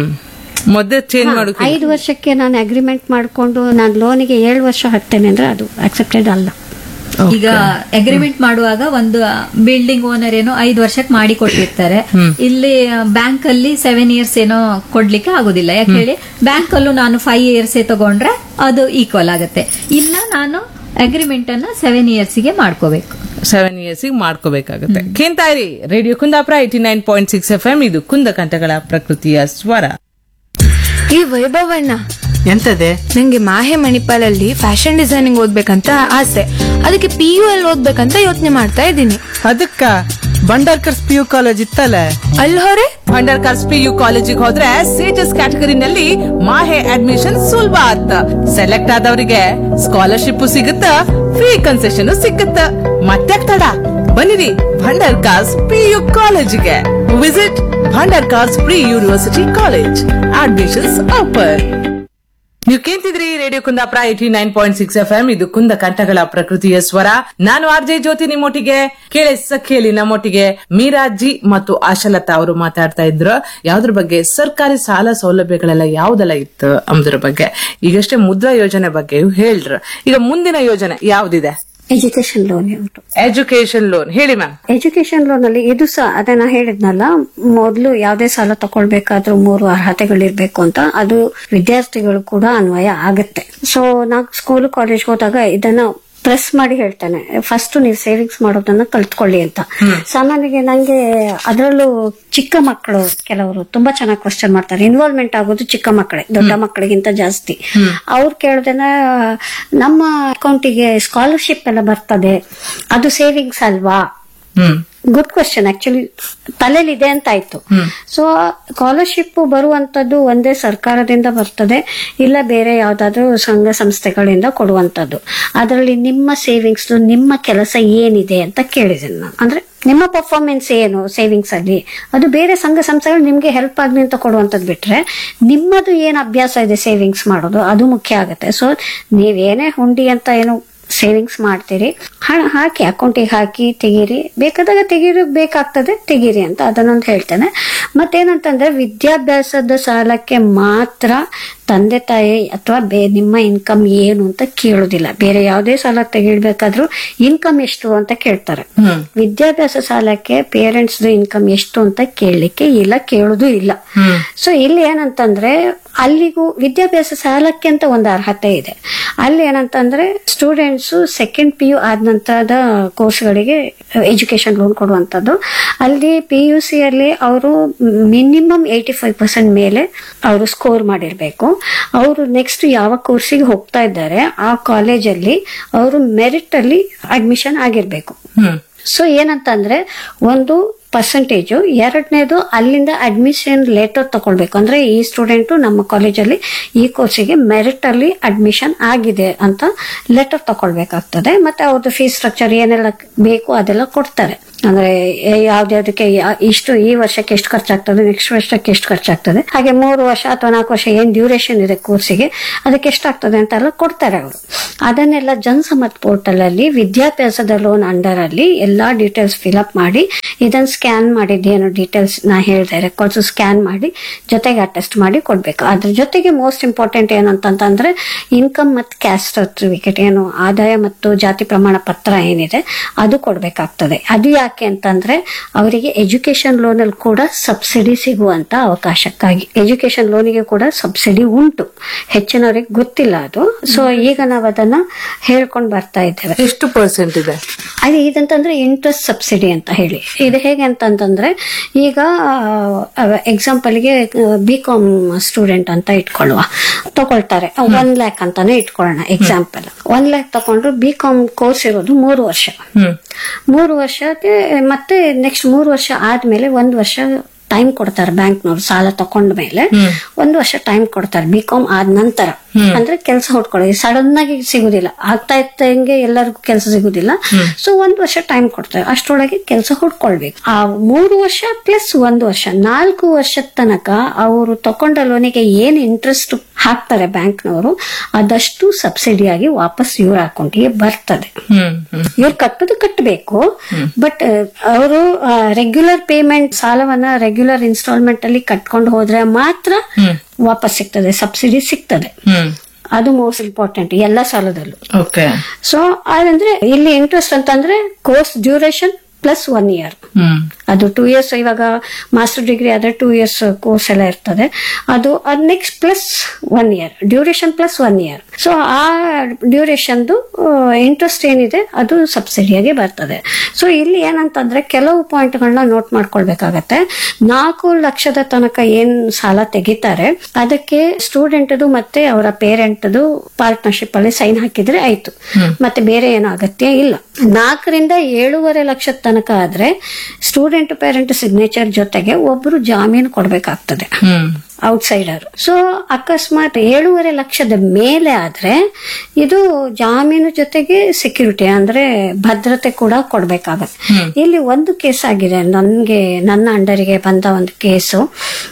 ಐದು ವರ್ಷಕ್ಕೆ ನಾನು ಅಗ್ರಿಮೆಂಟ್ ಮಾಡ್ಕೊಂಡು ನಾನು ಲೋನಿಗೆ ಏಳು ವರ್ಷ ಹಾಕ್ತೇನೆ ಅಂದ್ರೆ ಅದು ಅಕ್ಸೆಪ್ಟೆಡ್ ಅಲ್ಲ. ಈಗ ಅಗ್ರಿಮೆಂಟ್ ಮಾಡುವಾಗ ಒಂದು ಬಿಲ್ಡಿಂಗ್ ಓನರ್ ಏನೋ ಐದು ವರ್ಷಕ್ಕೆ ಮಾಡಿ ಕೊಟ್ಟಿರ್ತಾರೆ, ಇಲ್ಲಿ ಬ್ಯಾಂಕ್ ಅಲ್ಲಿ ಸೆವೆನ್ ಇಯರ್ಸ್ ಏನೋ ಕೊಡ್ಲಿಕ್ಕೆ ಆಗುದಿಲ್ಲ. ಯಾಕೆ ಹೇಳಿ, ಬ್ಯಾಂಕ್ ಅಲ್ಲೂ ನಾನು ಫೈವ್ ಇಯರ್ಸ್ ತಗೊಂಡ್ರೆ ಅದು ಈಕ್ವಲ್ ಆಗುತ್ತೆ. ಇಲ್ಲ ನಾನು ಅಗ್ರಿಮೆಂಟ್ ಅನ್ನ ಸೆವೆನ್ ಇಯರ್ಸ್ ಗೆ ಮಾಡ್ಕೋಬೇಕು. ಸೆವೆನ್ ಇಯರ್ಸ್ ಮಾಡ್ಕೋಬೇಕಾಗುತ್ತೆ. ಕೇಂತಾರಿ radio Kundapura eighty nine point six F M, ಇದು ಕುಂದ ಕಂಠಗಳ ಪ್ರಕೃತಿಯ ಸ್ವರ. ಈ ವೈಭವಣ್ಣ ಎಂತದೆ? ನಂಗೆ ಮಾಹೆ ಮಣಿಪಾಲಲ್ಲಿ ಫ್ಯಾಷನ್ ಡಿಸೈನಿಂಗ್ ಓದ್ಬೇಕಂತ ಆಸೆ. ಅದಕ್ಕೆ ಪಿ ಯು ಅಲ್ಲಿ ಓದ್ಬೇಕಂತ ಯೋಚನೆ ಮಾಡ್ತಾ ಇದ್ದೀನಿ. ಅದಕ್ಕ ಬಂಡಾರ್ಕರ್ಸ್ ಪಿ ಯು ಕಾಲೇಜ್ ಇತ್ತಲ್ಲ, ಅಲ್ಲಿ ಹೊರೆ ಬಂಡಾರ್ಕರ್ಸ್ ಪಿ ಯು ಕಾಲೇಜಿಗೆ ಹೋದ್ರೆ ಸೇಜಸ್ ಕ್ಯಾಟಗರಿನಲ್ಲಿ ಮಾಹೆ ಅಡ್ಮಿಷನ್ ಸುಲಭ ಆತ. ಸೆಲೆಕ್ಟ್ ಆದವರಿಗೆ ಸ್ಕಾಲರ್ಶಿಪ್ ಸಿಗುತ್ತ, ಫ್ರೀ ಕನ್ಸೆಷನ್ ಸಿಕ್ಕುತ್ತ. ಮತ್ತೆ ತಡ, ಬನ್ನಿರಿ ಭಂಡಾರ್ಕರ್ಸ್ ಪಿ ಯು ಕಾಲೇಜಿಗೆ. Visit Bhandarkar's pre university college, admissions open. ನೀವು ಕೇಳ್ತಿದ್ರಿ radio Kundapura eighty nine point six F M, ಇದು ಕುಂದ ಕಂಠಗಳ ಪ್ರಕೃತಿಯ ಸ್ವರ. ನಾನು ಆರ್ ಜೆ ಜ್ಯೋತಿ ನಿಮ್ಮೊಟ್ಟಿಗೆ. ಕೇಳಿ ಸಖಿಯಲ್ಲಿ ನಮ್ಮೊಟ್ಟಿಗೆ ಮೀರಾಜಿ ಮತ್ತು ಆಶಾಲತಾ ಅವರು ಮಾತಾಡ್ತಾ ಇದ್ರು. ಯಾವ್ದ್ರ ಬಗ್ಗೆ? ಸರ್ಕಾರಿ ಸಾಲ ಸೌಲಭ್ಯಗಳೆಲ್ಲ ಯಾವ್ದೆಲ್ಲ ಇತ್ತು ಅಂದ್ರ ಬಗ್ಗೆ. ಈಗಷ್ಟೇ ಮುದ್ರಾ ಯೋಜನೆ ಬಗ್ಗೆ ಹೇಳ್ರು. ಈಗ ಮುಂದಿನ ಯೋಜನೆ ಯಾವ್ದಿದೆ? ಎಜುಕೇಶನ್ ಲೋನ್ ಉಂಟು. ಎಜುಕೇಶನ್ ಲೋನ್ ಹೇಳಿ ಮ್ಯಾಮ್. ಎಜುಕೇಶನ್ ಲೋನ್ ಅಲ್ಲಿ ಇದು ಸಹ ಅದನ್ನ ಹೇಳಿದ್ನಲ್ಲ, ಮೊದಲು ಯಾವುದೇ ಸಾಲ ತಗೊಳ್ಬೇಕಾದ್ರೂ ಮೂರು ಅರ್ಹತೆಗಳಿರ್ಬೇಕು ಅಂತ. ಅದು ವಿದ್ಯಾರ್ಥಿಗಳು ಕೂಡ ಅನ್ವಯ ಆಗುತ್ತೆ. ಸೊ ನಾ ಸ್ಕೂಲ್ ಕಾಲೇಜ್ ಹೋದಾಗ ಇದನ್ನ ಪ್ರೆಸ್ ಮಾಡಿ ಹೇಳ್ತೇನೆ, ಫಸ್ಟ್ ನೀವು ಸೇವಿಂಗ್ಸ್ ಮಾಡೋದನ್ನ ಕಲ್ತ್ಕೊಳ್ಳಿ ಅಂತ. ಸಾಮಾನ್ಯವಾಗಿ ನಂಗೆ ಅದರಲ್ಲೂ ಚಿಕ್ಕ ಮಕ್ಕಳು ಕೆಲವರು ತುಂಬಾ ಚೆನ್ನಾಗಿ ಕ್ವಶನ್ ಮಾಡ್ತಾರೆ. ಇನ್ವಾಲ್ವ್ಮೆಂಟ್ ಆಗೋದು ಚಿಕ್ಕ ಮಕ್ಕಳೇ, ದೊಡ್ಡ ಮಕ್ಕಳಿಗಿಂತ ಜಾಸ್ತಿ. ಅವ್ರು ಕೇಳೋದನ್ನ, ನಮ್ಮ ಅಕೌಂಟಿಗೆ ಸ್ಕಾಲರ್ಶಿಪ್ ಎಲ್ಲ ಬರ್ತದೆ, ಅದು ಸೇವಿಂಗ್ಸ್ ಅಲ್ವಾ? Good question. ಆಕ್ಚುಲಿ ತಲೆಯಲ್ಲಿ ಇದೆ ಅಂತ ಆಯ್ತು. ಸೊ ಸ್ಕಾಲರ್ಶಿಪ್ ಬರುವಂತದ್ದು ಒಂದೇ ಸರ್ಕಾರದಿಂದ ಬರ್ತದೆ, ಇಲ್ಲ ಬೇರೆ ಯಾವ್ದಾದ್ರು ಸಂಘ ಸಂಸ್ಥೆಗಳಿಂದ ಕೊಡುವಂತದ್ದು. ಅದರಲ್ಲಿ ನಿಮ್ಮ ಸೇವಿಂಗ್ಸ್, ನಿಮ್ಮ ಕೆಲಸ ಏನಿದೆ ಅಂತ ಕೇಳಿದೆ ನಾನು. ಅಂದ್ರೆ ನಿಮ್ಮ ಪರ್ಫಾರ್ಮೆನ್ಸ್ ಏನು ಸೇವಿಂಗ್ಸ್ ಅಲ್ಲಿ, ಅದು ಬೇರೆ ಸಂಘ ಸಂಸ್ಥೆಗಳು ನಿಮ್ಗೆ ಹೆಲ್ಪ್ ಆಗ್ಲಿ ಅಂತ ಕೊಡುವಂತದ್ದು ಬಿಟ್ರೆ, ನಿಮ್ಮದು ಏನ್ ಅಭ್ಯಾಸ ಇದೆ ಸೇವಿಂಗ್ಸ್ ಮಾಡೋದು ಅದು ಮುಖ್ಯ ಆಗುತ್ತೆ. ಸೊ ನೀವೇನೇ ಹುಂಡಿ ಅಂತ ಏನು ಸೇವಿಂಗ್ಸ್ ಮಾಡ್ತೀರಿ, ಹಣ ಹಾಕಿ ಅಕೌಂಟಿಗೆ ಹಾಕಿ ತೆಗೀರಿ, ಬೇಕಾದಾಗ ತೆಗೀರಿ, ಬೇಕಾಗ್ತದೆ ತೆಗೀರಿ ಅಂತ ಅದನ್ನೊಂದು ಹೇಳ್ತೇನೆ. ಮತ್ತೇನಂತಂದ್ರೆ ವಿದ್ಯಾಭ್ಯಾಸದ ಸಾಲಕ್ಕೆ ಮಾತ್ರ ತಂದೆ ತಾಯಿ ಅಥವಾ ಬೇ ನಿಮ್ಮ ಇನ್ಕಮ್ ಏನು ಅಂತ ಕೇಳುದಿಲ್ಲ. ಬೇರೆ ಯಾವುದೇ ಸಾಲ ತೆಗಿಬೇಕಾದ್ರೂ ಇನ್ಕಮ್ ಎಷ್ಟು ಅಂತ ಕೇಳ್ತಾರೆ. ವಿದ್ಯಾಭ್ಯಾಸ ಸಾಲಕ್ಕೆ ಪೇರೆಂಟ್ಸ್ ಇನ್ಕಮ್ ಎಷ್ಟು ಅಂತ ಕೇಳಲಿಕ್ಕೆ ಇಲ್ಲ, ಕೇಳುದು ಇಲ್ಲ. ಸೊ ಇಲ್ಲಿ ಏನಂತಂದ್ರೆ ಅಲ್ಲಿಗೂ ವಿದ್ಯಾಭ್ಯಾಸ ಸಾಲಕ್ಕೆ ಅಂತ ಒಂದು ಅರ್ಹತೆ ಇದೆ. ಅಲ್ಲಿ ಏನಂತಂದ್ರೆ ಸ್ಟೂಡೆಂಟ್ಸ್ ಸೆಕೆಂಡ್ ಪಿ ಯು ಆದ ನಂತರದ ಕೋರ್ಸ್ಗಳಿಗೆ ಎಜುಕೇಶನ್ ಲೋನ್ ಕೊಡುವಂತದ್ದು. ಅಲ್ಲಿ ಪಿ ಯು ಸಿ ಅಲ್ಲಿ ಅವರು ಮಿನಿಮಮ್ ಏಯ್ಟಿ ಫೈವ್ ಪರ್ಸೆಂಟ್ ಮೇಲೆ ಅವರು ಸ್ಕೋರ್ ಮಾಡಿರ್ಬೇಕು. ಅವರು ನೆಕ್ಸ್ಟ್ ಯಾವ ಕೋರ್ಸಿಗೆ ಹೋಗ್ತಾ ಇದ್ದಾರೆ ಆ ಕಾಲೇಜಲ್ಲಿ ಅವರು ಮೆರಿಟ್ ಅಲ್ಲಿ ಅಡ್ಮಿಷನ್ ಆಗಿರ್ಬೇಕು. ಸೊ ಏನಂತಂದ್ರೆ ಒಂದು ಪರ್ಸೆಂಟೇಜು, ಎರಡನೇದು ಅಲ್ಲಿಂದ ಅಡ್ಮಿಷನ್ ಲೆಟರ್ ತಗೊಳ್ಬೇಕು. ಅಂದ್ರೆ ಈ ಸ್ಟೂಡೆಂಟ್ ನಮ್ಮ ಕಾಲೇಜಲ್ಲಿ ಈ ಕೋರ್ಸಿಗೆ ಮೆರಿಟ್ ಅಲ್ಲಿ ಅಡ್ಮಿಷನ್ ಆಗಿದೆ ಅಂತ ಲೆಟರ್ ತಗೊಳ್ಬೇಕಾಗ್ತದೆ. ಮತ್ತೆ ಅವ್ರದ್ದು ಫೀಸ್ ಸ್ಟ್ರಕ್ಚರ್ ಏನೆಲ್ಲ ಬೇಕು ಅದೆಲ್ಲ ಕೊಡ್ತಾರೆ. ಅಂದ್ರೆ ಯಾವ್ದ್ಯಾವ್ದಕ್ಕೆ ಇಷ್ಟು ಈ ವರ್ಷಕ್ಕೆ ಎಷ್ಟು ಖರ್ಚಾಗ್ತದೆ, ನೆಕ್ಸ್ಟ್ ವರ್ಷಕ್ಕೆ ಎಷ್ಟು ಖರ್ಚಾಗ್ತದೆ, ಹಾಗೆ ಮೂರು ವರ್ಷ ಅಥವಾ ನಾಲ್ಕು ವರ್ಷ ಏನ್ ಡ್ಯೂರೇಷನ್ ಇದೆ ಕೋರ್ಸಿಗೆ ಅದಕ್ಕೆ ಎಷ್ಟಾಗ್ತದೆ ಅಂತ ಎಲ್ಲ ಕೊಡ್ತಾರೆ ಅವರು. ಅದನ್ನೆಲ್ಲ ಜನಸಮ್ಮತ್ ಪೋರ್ಟಲ್ ಅಲ್ಲಿ ವಿದ್ಯಾಭ್ಯಾಸದ ಲೋನ್ ಅಂಡರ್ ಅಲ್ಲಿ ಎಲ್ಲಾ ಡೀಟೇಲ್ಸ್ ಫಿಲ್ಅಪ್ ಮಾಡಿ ಇದನ್ನ ಸ್ಕ್ಯಾನ್ ಮಾಡಿದ್ದೇನು ಡೀಟೇಲ್ಸ್ ನಾ ಹೇಳಿದೆ ರೆಕಾರ್ಡ್ಸ್ ಸ್ಕ್ಯಾನ್ ಮಾಡಿ ಜೊತೆಗೆ ಅಟೆಸ್ಟ್ ಮಾಡಿ ಕೊಡ್ಬೇಕು. ಅದ್ರ ಜೊತೆಗೆ ಮೋಸ್ಟ್ ಇಂಪಾರ್ಟೆಂಟ್ ಏನಂತಂದ್ರೆ ಇನ್ಕಮ್ ಮತ್ತು ಕ್ಯಾಸ್ಟ್ ಸರ್ಟಿಫಿಕೇಟ್, ಏನು ಆದಾಯ ಮತ್ತು ಜಾತಿ ಪ್ರಮಾಣ ಪತ್ರ ಏನಿದೆ ಅದು ಕೊಡ್ಬೇಕಾಗ್ತದೆ. ಅದು ಯಾಕೆ ಅಂತಂದ್ರೆ ಅವರಿಗೆ ಎಜುಕೇಶನ್ ಲೋನ್ ಅಲ್ಲಿ ಕೂಡ ಸಬ್ಸಿಡಿ ಸಿಗುವಂತ ಅವಕಾಶಕ್ಕಾಗಿ. ಎಜುಕೇಶನ್ ಲೋನಿಗೆ ಕೂಡ ಸಬ್ಸಿಡಿ ಉಂಟು, ಹೆಚ್ಚಿನವರಿಗೆ ಗೊತ್ತಿಲ್ಲ ಅದು. ಸೊ ಈಗ ನಾವು ಅದನ್ನ ಹೇಳ್ಕೊಂಡು ಬರ್ತಾ ಇದ್ದೇವೆ. ಎಷ್ಟು ಪರ್ಸೆಂಟ್ ಇದೆ ಅದು ಇದಂತಂದ್ರೆ ಇಂಟ್ರೆಸ್ಟ್ ಸಬ್ಸಿಡಿ ಅಂತ ಹೇಳಿ. ಇದು ಹೇಗೆ ಅಂತಂತಂದ್ರೆ ಈಗ ಎಕ್ಸಾಂಪಲ್ಗೆ ಬಿ ಕಾಮ್ ಸ್ಟೂಡೆಂಟ್ ಅಂತ ಇಟ್ಕೊಳ್ಳುವ, ತಗೊಳ್ತಾರೆ ಒನ್ ಲ್ಯಾಕ್ ಅಂತಾನೆ ಇಟ್ಕೊಳ್ಳೋಣ ಎಕ್ಸಾಂಪಲ್. ಒನ್ ಲ್ಯಾಕ್ ತಗೊಂಡ್ರು ಬಿ ಕಾಮ್ ಕೋರ್ಸ್ ಇರೋದು ಮೂರು ವರ್ಷ. ಮೂರು ವರ್ಷಕ್ಕೆ ಮತ್ತೆ ನೆಕ್ಸ್ಟ್ ಮೂರು ವರ್ಷ ಆದ್ಮೇಲೆ ಒಂದು ವರ್ಷ ಟೈಮ್ ಕೊಡ್ತಾರೆ ಬ್ಯಾಂಕ್ನವ್ರು. ಸಾಲ ತಕೊಂಡ ಮೇಲೆ ಒಂದು ವರ್ಷ ಟೈಮ್ ಕೊಡ್ತಾರೆ ಬಿ ಕಾಮ್ ಆದ ನಂತರ. ಅಂದ್ರೆ ಕೆಲಸ ಹುಡ್ಕೊಳ್ಳಿ, ಸಡನ್ ಆಗಿ ಸಿಗುದಿಲ್ಲ, ಆಗ್ತಾ ಇತ್ತಂಗೆ ಎಲ್ಲರಿಗೂ ಕೆಲಸ ಸಿಗುದಿಲ್ಲ. ಸೊ ಒಂದ್ ವರ್ಷ ಟೈಮ್ ಕೊಡ್ತಾರೆ, ಅಷ್ಟರೊಳಗೆ ಕೆಲಸ ಹುಡ್ಕೊಳ್ಬೇಕು. ಆ ಮೂರು ವರ್ಷ ಪ್ಲಸ್ ಒಂದು ವರ್ಷ, ನಾಲ್ಕು ವರ್ಷದ ತನಕ ಅವರು ತಕೊಂಡ ಲೋನಿಗೆ ಏನ್ ಇಂಟ್ರೆಸ್ಟ್ ಹಾಕ್ತಾರೆ ಬ್ಯಾಂಕ್ನವರು ಅದಷ್ಟು ಸಬ್ಸಿಡಿಯಾಗಿ ವಾಪಸ್ ಇವ್ರ ಅಕೌಂಟಿಗೆ ಬರ್ತದೆ. ಇವ್ರು ಕಟ್ಟೋದು ಕಟ್ಟಬೇಕು, ಬಟ್ ಅವರು ರೆಗ್ಯುಲರ್ ಪೇಮೆಂಟ್ ಸಾಲವನ್ನ ರೆಗ್ಯುಲರ್ ಇನ್ಸ್ಟಾಲ್ಮೆಂಟ್ ಅಲ್ಲಿ ಕಟ್ಕೊಂಡು ಹೋದ್ರೆ ಮಾತ್ರ ವಾಪಸ್ ಸಿಗ್ತದೆ, ಸಬ್ಸಿಡಿ ಸಿಗ್ತದೆ. ಅದು ಮೋಸ್ಟ್ ಇಂಪಾರ್ಟೆಂಟ್ ಎಲ್ಲ ಸಾಲದಲ್ಲೂ. ಸೊ ಅದಂದ್ರೆ ಇಲ್ಲಿ ಇಂಟ್ರೆಸ್ಟ್ ಅಂತಂದ್ರೆ course duration plus one year. ಅದು ಟೂ ಇಯರ್ಸ್ ಇವಾಗ ಮಾಸ್ಟರ್ ಡಿಗ್ರಿ ಆದ್ರೆ ಟೂ ಇಯರ್ಸ್ ಕೋರ್ಸ್ ಎಲ್ಲ ಇರ್ತದೆ, ಅದು ಅದ್ next plus one year duration plus one year. So ಆ ಡ್ಯೂರೇಷನ್ ಇಂಟ್ರೆಸ್ಟ್ ಏನಿದೆ ಅದು ಸಬ್ಸಿಡಿಯಾಗಿ ಬರ್ತದೆ. ಸೊ ಇಲ್ಲಿ ಏನಂತಂದ್ರೆ ಕೆಲವು ಪಾಯಿಂಟ್ ಗಳನ್ನ ನೋಟ್ ಮಾಡ್ಕೊಳ್ಬೇಕಾಗತ್ತೆ. ನಾಲ್ಕು ಲಕ್ಷದ ತನಕ ಏನ್ ಸಾಲ ತೆಗಿತಾರೆ ಅದಕ್ಕೆ ಸ್ಟೂಡೆಂಟ್ ಮತ್ತೆ ಅವರ ಪೇರೆಂಟ್ ಪಾರ್ಟ್ನರ್ಶಿಪ್ ಅಲ್ಲಿ ಸೈನ್ ಹಾಕಿದ್ರೆ ಆಯ್ತು, ಮತ್ತೆ ಬೇರೆ ಏನೋ ಅಗತ್ಯ ಇಲ್ಲ. ನಾಲ್ಕರಿಂದ ಏಳೂವರೆ ಲಕ್ಷದ ತನಕ ಆದ್ರೆ ಸ್ಟೂಡೆಂಟ್ ಪೇರೆಂಟ್ ಸಿಗ್ನೇಚರ್ ಜೊತೆಗೆ ಒಬ್ರು ಜಾಮೀನು ಕೊಡ್ಬೇಕಾಗ್ತದೆ, ಔಟ್ಸೈಡರ್. ಸೊ ಅಕಸ್ಮಾತ್ ಏಳೂವರೆ ಲಕ್ಷದ ಮೇಲೆ ಆದ್ರೆ ಇದು ಜಾಮೀನು ಜೊತೆಗೆ ಸೆಕ್ಯೂರಿಟಿ ಅಂದ್ರೆ ಭದ್ರತೆ ಕೂಡ ಕೊಡ್ಬೇಕಾಗತ್ತೆ. ಇಲ್ಲಿ ಒಂದು ಕೇಸ್ ಆಗಿದೆ ನನ್ಗೆ, ನನ್ನ ಅಂಡರಿಗೆ ಬಂದ ಒಂದು ಕೇಸು.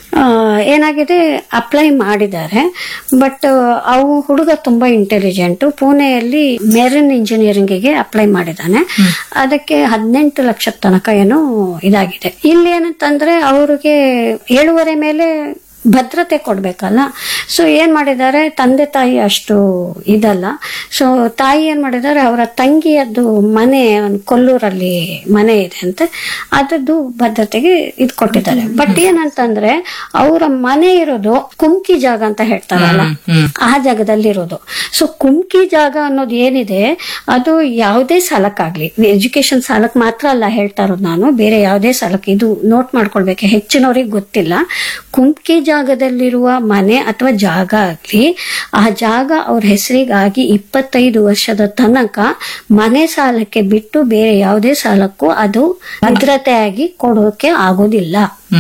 ಏನಾಗಿದೆ, ಅಪ್ಲೈ ಮಾಡಿದ್ದಾರೆ, ಬಟ್ ಅವು ಹುಡುಗ ತುಂಬಾ ಇಂಟೆಲಿಜೆಂಟ್, ಪುಣೆಯಲ್ಲಿ ಮೆರಿನ್ ಇಂಜಿನಿಯರಿಂಗಿಗೆ ಅಪ್ಲೈ ಮಾಡಿದ್ದಾನೆ. ಅದಕ್ಕೆ ಹದಿನೆಂಟು ಲಕ್ಷದ ತನಕ ಏನೋ ಇದಾಗಿದೆ. ಇಲ್ಲಿ ಏನಂತಂದ್ರೆ ಅವ್ರಿಗೆ ಏಳುವರೆ ಮೇಲೆ ಭದ್ರತೆ ಕೊಡ್ಬೇಕಲ್ಲ. ಸೊ ಏನ್ ಮಾಡಿದ್ದಾರೆ, ತಂದೆ ತಾಯಿ ಅಷ್ಟು ಇದಲ್ಲ. ಸೊ ತಾಯಿ ಏನ್ ಮಾಡಿದ್ದಾರೆ, ಅವರ ತಂಗಿಯದ್ದು ಮನೆ ಕೊಲ್ಲೂರಲ್ಲಿ ಮನೆ ಇದೆ ಅಂತೆ, ಅದದ್ದು ಭದ್ರತೆಗೆ ಇದ್ ಕೊಟ್ಟಿದ್ದಾರೆ. ಬಟ್ ಏನಂತಂದ್ರೆ ಅವರ ಮನೆ ಇರೋದು ಕುಮ್ಕಿ ಜಾಗ ಅಂತ ಹೇಳ್ತಾರಲ್ಲ, ಆ ಜಾಗದಲ್ಲಿ ಇರೋದು. ಸೊ ಕುಮ್ಕಿ ಜಾಗ ಅನ್ನೋದು ಏನಿದೆ ಅದು ಯಾವುದೇ ಸಾಲಕ್ಕಾಗ್ಲಿ, ಎಜುಕೇಶನ್ ಸಾಲಕ್ ಮಾತ್ರ ಅಲ್ಲ ಹೇಳ್ತಾ ಇರೋದು ನಾನು, ಬೇರೆ ಯಾವುದೇ ಸಾಲಕ್ಕೆ ಇದು ನೋಟ್ ಮಾಡ್ಕೊಳ್ಬೇಕು, ಹೆಚ್ಚಿನವ್ರಿಗೆ ಗೊತ್ತಿಲ್ಲ. ಕುಮ್ಕಿ ಜಾಗದಲ್ಲಿರುವ ಮನೆ ಅಥವಾ ಜಾಗ ಆಗ್ಲಿ, ಆ ಜಾಗ ಅವ್ರ ಹೆಸರಿಗಾಗಿ ಇಪ್ಪತ್ತೈದು ವರ್ಷದ ತನಕ ಮನೆ ಸಾಲಕ್ಕೆ ಬಿಟ್ಟು ಬೇರೆ ಯಾವುದೇ ಸಾಲಕ್ಕೂ ಅದು ಭದ್ರತೆಯಾಗಿ ಕೊಡೋಕೆ ಆಗೋದಿಲ್ಲ.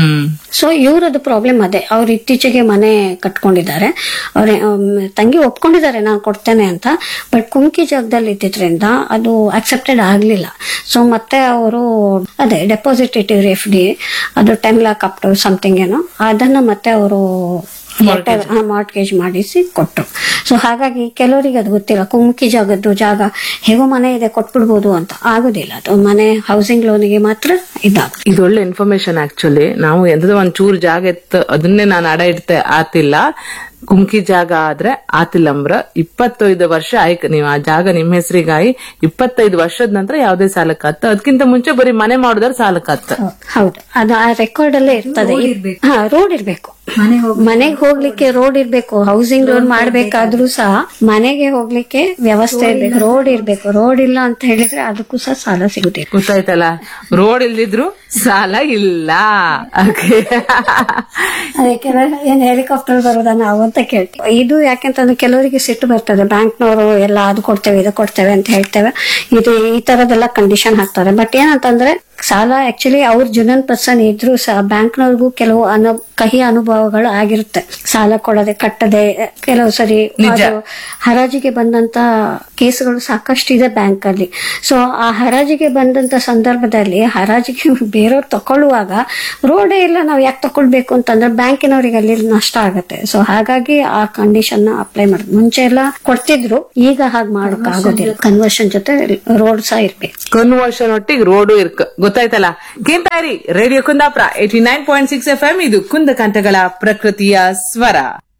ಸೊ ಇವರದ್ದು ಪ್ರಾಬ್ಲಮ್ ಅದೇ. ಅವ್ರು ಇತ್ತೀಚೆಗೆ ಮನೆ ಕಟ್ಕೊಂಡಿದ್ದಾರೆ, ಅವ್ರ ತಂಗಿ ಒಪ್ಕೊಂಡಿದ್ದಾರೆ ನಾನು ಕೊಡ್ತೇನೆ ಅಂತ, ಬಟ್ ಕುಮ್ಕಿ ಜಾಗದಲ್ಲಿ ಇದ್ದಿದ್ರಿಂದ ಅದು ಅಕ್ಸೆಪ್ಟೆಡ್ ಆಗ್ಲಿಲ್ಲ. ಸೊ ಮತ್ತೆ ಅವರು ಅದೇ ಡೆಪಾಸಿಟೇಟಿವ್ ಎಫ್ ಡಿ ಅದು ten lac up to something ಏನೋ ಅದನ್ನ ಮತ್ತೆ ಅವರು ಮಾರ್ಟ್ಗೇಜ್ ಮಾಡಿಸಿ ಕೊಟ್ಟರು. ಸೊ ಹಾಗಾಗಿ ಕೆಲವರಿಗೆ ಅದು ಗೊತ್ತಿಲ್ಲ, ಕುಮ್ಕಿ ಜಾಗದ್ದು ಜಾಗ ಹೇಗೋ ಮನೆ ಇದೆ ಕೊಟ್ಬಿಡ್ಬೋದು ಅಂತ, ಆಗುದಿಲ್ಲ. ಅದು ಮನೆ ಹೌಸಿಂಗ್ ಲೋನಿಗೆ ಮಾತ್ರ ಇದಾಗ. ಇದು ಒಳ್ಳೆ ಇನ್ಫಾರ್ಮೇಶನ್. ಆಕ್ಚುಲಿ ನಾವು ಎಂತದ ಒಂದ್ ಚೂರು ಜಾಗ ಇತ್ತು ಅದನ್ನೇ ನಾನು ಅಡ ಇಡ್ತೆ ಆತಿಲ್ಲ, ಕುಮ್ಕಿ ಜಾಗ ಆದ್ರೆ ಆತಿಲ್ಲಂಬ್ರ ಇಪ್ಪತ್ತೈದು ವರ್ಷ ಆಯ್ಕೆ ನೀವು ಆ ಜಾಗ ನಿಮ್ ಹೆಸರಿಗಾಯಿ ಇಪ್ಪತ್ತೈದು ವರ್ಷದ ನಂತರ ಯಾವ್ದೇ ಸಾಲಕ್ಕಾತ ಅದಕ್ಕಿಂತ ಮುಂಚೆ ಬರೀ ಮನೆ ಮಾಡಿದ್ರೆ ಸಾಲಕ್ಕಾತ. ಹೌದು, ಅದು ಆ ರೆಕಾರ್ಡ್ ಅಲ್ಲೇ ಇರ್ತದೆ. ಹಾ, ರೋಡ್ ಇರ್ಬೇಕು, ಮನೆಗೆ ಹೋಗ್ಲಿಕ್ಕೆ ರೋಡ್ ಇರ್ಬೇಕು. ಹೌಸಿಂಗ್ ಲೋನ್ ಮಾಡ್ಬೇಕಾದ್ರೂ ಸಹ ಮನೆಗೆ ಹೋಗ್ಲಿಕ್ಕೆ ವ್ಯವಸ್ಥೆ ಇರ್ಬೇಕು, ರೋಡ್ ಇರ್ಬೇಕು. ರೋಡ್ ಇಲ್ಲ ಅಂತ ಹೇಳಿದ್ರೆ ಅದಕ್ಕೂ ಸಹ ಸಾಲ ಸಿಗುದಿಲ್ಲ. ಗೊತ್ತಾಯ್ತಲ್ಲ, ರೋಡ್ ಇಲ್ದಿದ್ರು ಸಾಲ ಇಲ್ಲ. ಅದೇ ಕೆಲವರು ಏನ್ ಹೆಲಿಕಾಪ್ಟರ್ ಬರೋದ ನಾವು ಅಂತ ಕೇಳ್ತೀವಿ. ಇದು ಯಾಕೆಂತಂದ್ರೆ ಕೆಲವರಿಗೆ ಸಿಟ್ಟು ಬರ್ತದೆ, ಬ್ಯಾಂಕ್ನವರು ಎಲ್ಲ ಅದು ಕೊಡ್ತೇವೆ ಇದು ಕೊಡ್ತೇವೆ ಅಂತ ಹೇಳ್ತೇವೆ, ಇದು ಈ ತರದೆಲ್ಲ ಕಂಡೀಷನ್ ಹಾಕ್ತಾರೆ. ಬಟ್ ಏನಂತಂದ್ರೆ ಸಾಲ ಆಕ್ಚುಲಿ ಅವ್ರ ಜುನನ್ ಪರ್ಸನ್ ಇದ್ರು ಸಹ ಬ್ಯಾಂಕ್ನವ್ರಿಗೂ ಕೆಲವು ಅನು ಕಹಿ ಅನುಭವಗಳು ಆಗಿರುತ್ತೆ. ಸಾಲ ಕೊಡದೆ ಕಟ್ಟದೆ ಕೆಲವು ಸರಿ ಹರಾಜಿಗೆ ಬಂದಂತ ಕೇಸುಗಳು ಸಾಕಷ್ಟು ಇದೆ ಬ್ಯಾಂಕ್ ಅಲ್ಲಿ. ಸೊ ಆ ಹರಾಜಿಗೆ ಬಂದಂತ ಸಂದರ್ಭದಲ್ಲಿ ಹರಾಜಿಗೆ ಬೇರೆಯವ್ರು ತಕೊಳ್ಳುವಾಗ ರೋಡೇ ಇಲ್ಲ, ನಾವ್ ಯಾಕೆ ತಕೊಳ್ಬೇಕು ಅಂತಂದ್ರೆ ಬ್ಯಾಂಕಿನವ್ರಿಗೆ ಅಲ್ಲಿ ನಷ್ಟ ಆಗತ್ತೆ. ಸೊ ಹಾಗಾಗಿ ಆ ಕಂಡೀಷನ್ ಅಪ್ಲೈ ಮಾಡುದು. ಮುಂಚೆ ಎಲ್ಲ ಕೊಡ್ತಿದ್ರು, ಈಗ ಹಾಗೆ ಮಾಡಕ್ ಆಗೋದಿಲ್ಲ. ಕನ್ವರ್ಷನ್ ಜೊತೆ ರೋಡ್ ಸಹ ಇರ್ಬೇಕು. ಕನ್ವರ್ಷನ್ ಒಟ್ಟಿಗೆ ರೋಡು ಇರ್ಕ. ಗೊತ್ತಾಯ್ತಲ್ಲ, ಕೇಂತಾರಿ radio Kundapura eighty nine point six F M. ಇದು ಕುಂದ ಕಂಠಗಳ ಪ್ರಕೃತಿಯ ಸ್ವರ.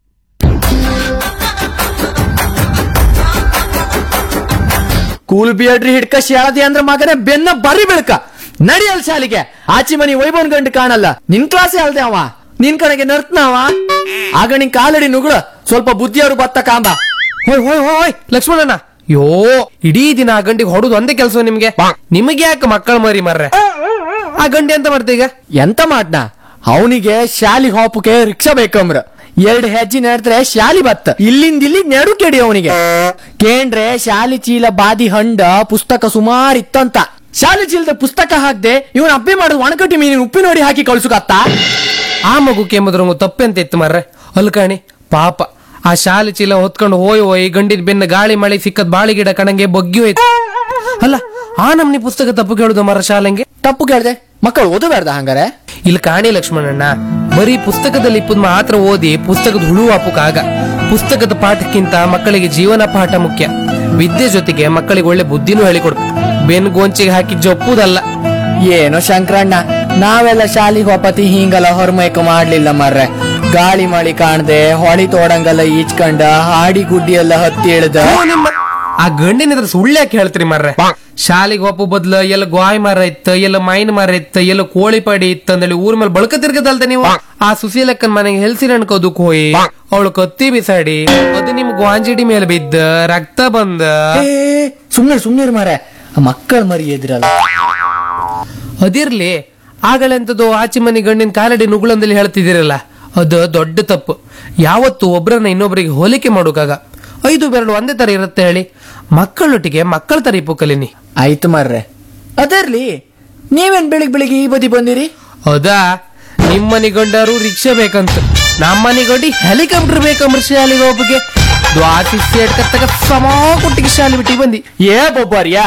ಕೂಲ್ ಬಿಯಡ್ರಿ ಹಿಡ್ಕ ಶಾಳದಿ ಅಂದ್ರ ಮಗನೇ ಬೆನ್ನ ಬರಿ ಬೆಳ್ಕ ನಡಿಯಲ್ ಶಾಲಿಗೆ. ಆಚಿ ಮನಿ ವೈಭವನ್ ಗಂಡು ಕಾಣಲ್ಲ, ನಿನ್ ಕ್ಲಾಸೇ ಅಲ್ದೆ ಅವ, ನಿನ್ ಕಡೆಗೆ ನರ್ತನವ. ಆಗ ನಿನ್ ಕಾಲಡಿ ನುಗ್ಳ ಸ್ವಲ್ಪ ಬುದ್ಧಿಯವರು ಬತ್ತ ಕಾಂಬ. ಹೋಯ್ ಹೋಯ್ ಹೋಯ್ ಲಕ್ಷ್ಮಣನ, ಯೋ ಇಡೀ ದಿನ ಆ ಗಂಡಿಗೆ ಹೊಡುದು ಒಂದೇ ಕೆಲಸ ನಿಮ್ಗೆ. ನಿಮಗೆ ಯಾಕೆ ಮಕ್ಕಳ ಮರಿ ಮರ್ರೆ? ಆ ಗಂಡಿ ಎಂತ ಮಾಡ್ತ ಈಗ? ಎಂತ ಮಾಡ್ನ ಅವನಿಗೆ ಶಾಲಿ ಹೋಪಕ್ಕೆ ರಿಕ್ಷಾ ಬೇಕಂಬ್ರ. ಎರಡ್ ಹೆಜ್ಜೆ ನಡೆದ್ರೆ ಶಾಲಿ ಬತ್ತ, ಇಲ್ಲಿಂದ ಇಲ್ಲಿ ನೆಡು ಕೆಡಿ ಅವನಿಗೆ. ಕೇಂಡ್ರೆ ಶಾಲಿ ಚೀಲ ಬಾದಿ ಹಂಡ ಪುಸ್ತಕ ಸುಮಾರು ಇತ್ತಂತ. ಶಾಲಿ ಚೀಲದ ಪುಸ್ತಕ ಹಾಕ್ದೆ ಇವನ್ ಅಪ್ಪೆ ಮಾಡುದು ಒಣಕಟ್ಟಿ ಮೀನಿನ ಉಪ್ಪಿ ನೋಡಿ ಹಾಕಿ ಕಳ್ಸುಕತ್ತ. ಆ ಮಗು ಕೆಮ್ಮದ್ರಂಗು ತಪ್ಪೆಂತ ಇತ್ತು ಮರ್ರೆ. ಅಲ್ಕಾಣಿ ಪಾಪ ಆ ಶಾಲೆ ಚೀಲ ಹೊತ್ಕೊಂಡು ಹೋಯ್ ಹೋಯ್ ಗಂಡಿನ ಬೆನ್ನ ಗಾಳಿ ಮಳೆ ಸಿಕ್ಕದ್ ಬಾಳಿ ಗಿಡ ಕಣಂಗೆ ಬಗ್ಗಿ ಹೋಯ್ತು. ಅಲ್ಲ ಆ ನಮ್ನಿ ಪುಸ್ತಕ ತಪ್ಪು ಕೇಳುದು ಮರ ಶಾಲೆಂಗೆ ತಪ್ಪು ಕೇಳ್ದೆ ಮಕ್ಕಳು ಓದಬೇಡ್ದ ಹಂಗಾರೆ? ಇಲ್ಲಿ ಕಾಣಿ ಲಕ್ಷ್ಮಣಣ್ಣ, ಬರೀ ಪುಸ್ತಕದಲ್ಲಿ ಇಪ್ಪದ್ ಮಾತ್ರ ಓದಿ ಪುಸ್ತಕದ ಹುಳು ಆಗ. ಪುಸ್ತಕದ ಪಾಠಕ್ಕಿಂತ ಮಕ್ಕಳಿಗೆ ಜೀವನ ಪಾಠ ಮುಖ್ಯ. ವಿದ್ಯೆ ಜೊತೆಗೆ ಮಕ್ಕಳಿಗೆ ಒಳ್ಳೆ ಬುದ್ಧಿನೂ ಹೇಳಿಕೊಡು. ಬೆನ್ ಗೋಂಚಿಗೆ ಹಾಕಿ ಜೊಪ್ಪುದಲ್ಲ. ಏನೋ ಶಂಕರಣ್ಣ, ನಾವೆಲ್ಲ ಶಾಲಿಗೆ ಹೋಪತಿ ಹಿಂಗಲ್ಲ ಹೊರಮೈಕ ಮಾಡ್ಲಿಲ್ಲ ಮರ್ರೆ. ಗಾಳಿ ಮಳಿ ಕಾಣ್ದೆ ಹೊಳಿ ತೋಡಂಗಲ್ಲ ಈಚ್ಕಂಡ ಹಾಡಿ ಗುಡ್ಡಿ ಎಲ್ಲ ಹತ್ತಿ ಇಳ್ದ. ಆ ಗಂಡಿನ ಸುಳ್ಳ್ಯಾಕೆ ಹೇಳ್ತೀರಿ ಮರ್ರೆ? ಶಾಲಿಗೆ ಒಪ್ಪು ಬದ್ಲ ಎಲ್ಲ ಗಾಯ್ ಮರ ಇತ್ತ, ಎಲ್ಲ ಮೈನ್ ಮರ ಇತ್ತ, ಎಲ್ಲ ಕೋಳಿ ಪಡಿ ಇತ್ತ ಅಂದೇಳಿ ಊರ್ ಮೇಲೆ ಬಳಕ ತಿರ್ಗದಲ್ದ ನೀವು. ಆ ಸುಶೀಲಕ್ಕನ್ ಮನೆಗೆ ಹೆಲ್ಸಿನ ಅನ್ಕೋದಕ್ ಹೋಯಿ ಅವಳು ಕತ್ತಿ ಬಿಸಾಡಿ ಅದು ನಿಮ್ ಗ್ವಾಂಜಿಡಿ ಮೇಲೆ ಬಿದ್ದ ರಕ್ತ ಬಂದ. ಸುಮ್ನೆ ಸುಮ್ನೆ ಮಾರ ಮಕ್ಕಳ ಮರಿ ಎದ್ರಲ್ಲ. ಅದಿರ್ಲಿ, ಆಗಲೆಂತದ್ದು ಆಚೆ ಮನೆ ಗಂಡಿನ ಕಾಲಡಿ ನುಗ್ಳಂದಲ್ಲಿ ಹೇಳ್ತಿದಿರಲ್ಲ, ಅದು ದೊಡ್ಡ ತಪ್ಪು. ಯಾವತ್ತು ಒಬ್ರನ್ನ ಇನ್ನೊಬ್ರಿಗೆ ಹೋಲಿಕೆ ಮಾಡೋಕಾಗ. ಐದು ಬೆರಳು ಒಂದೇ ತರ ಇರುತ್ತೆ ಹೇಳಿ. ಮಕ್ಕಳೊಟ್ಟಿಗೆ ಮಕ್ಕಳ ತರ ಇಪ್ಪು ಕಲೀನಿ. ಆಯ್ತು ಮಾರ್ರೆ, ಅದರ್ಲಿ ನೀವೇನ್ ಬೆಳಿಗ್ ಬೆಳಿಗ್ಗೆ ಈ ಬದಿ ಬಂದಿರಿ? ಹೌದಾ, ನಿಮ್ಮನಿ ಗಂಡರು ರಿಕ್ಷಾ ಬೇಕಂತ, ನಮ್ಮನಿ ಗಂಡಿ ಹೆಲಿಕಾಪ್ಟರ್ ಬೇಕಂಬ್ರ ಶಾಲೆಗೆ ಒಬ್ಬಗೆ ದ್ವಾಸಿ ಸೇಟ್ ಕತ್ತಗ ಸಮ ಕೊಟ್ಟಿಗೆ ಶಾಲೆ ಬಿಟ್ಟಿಗೆ ಬಂದಿ. ಏ ಬೊಬ್ಬಾರಿಯಾ,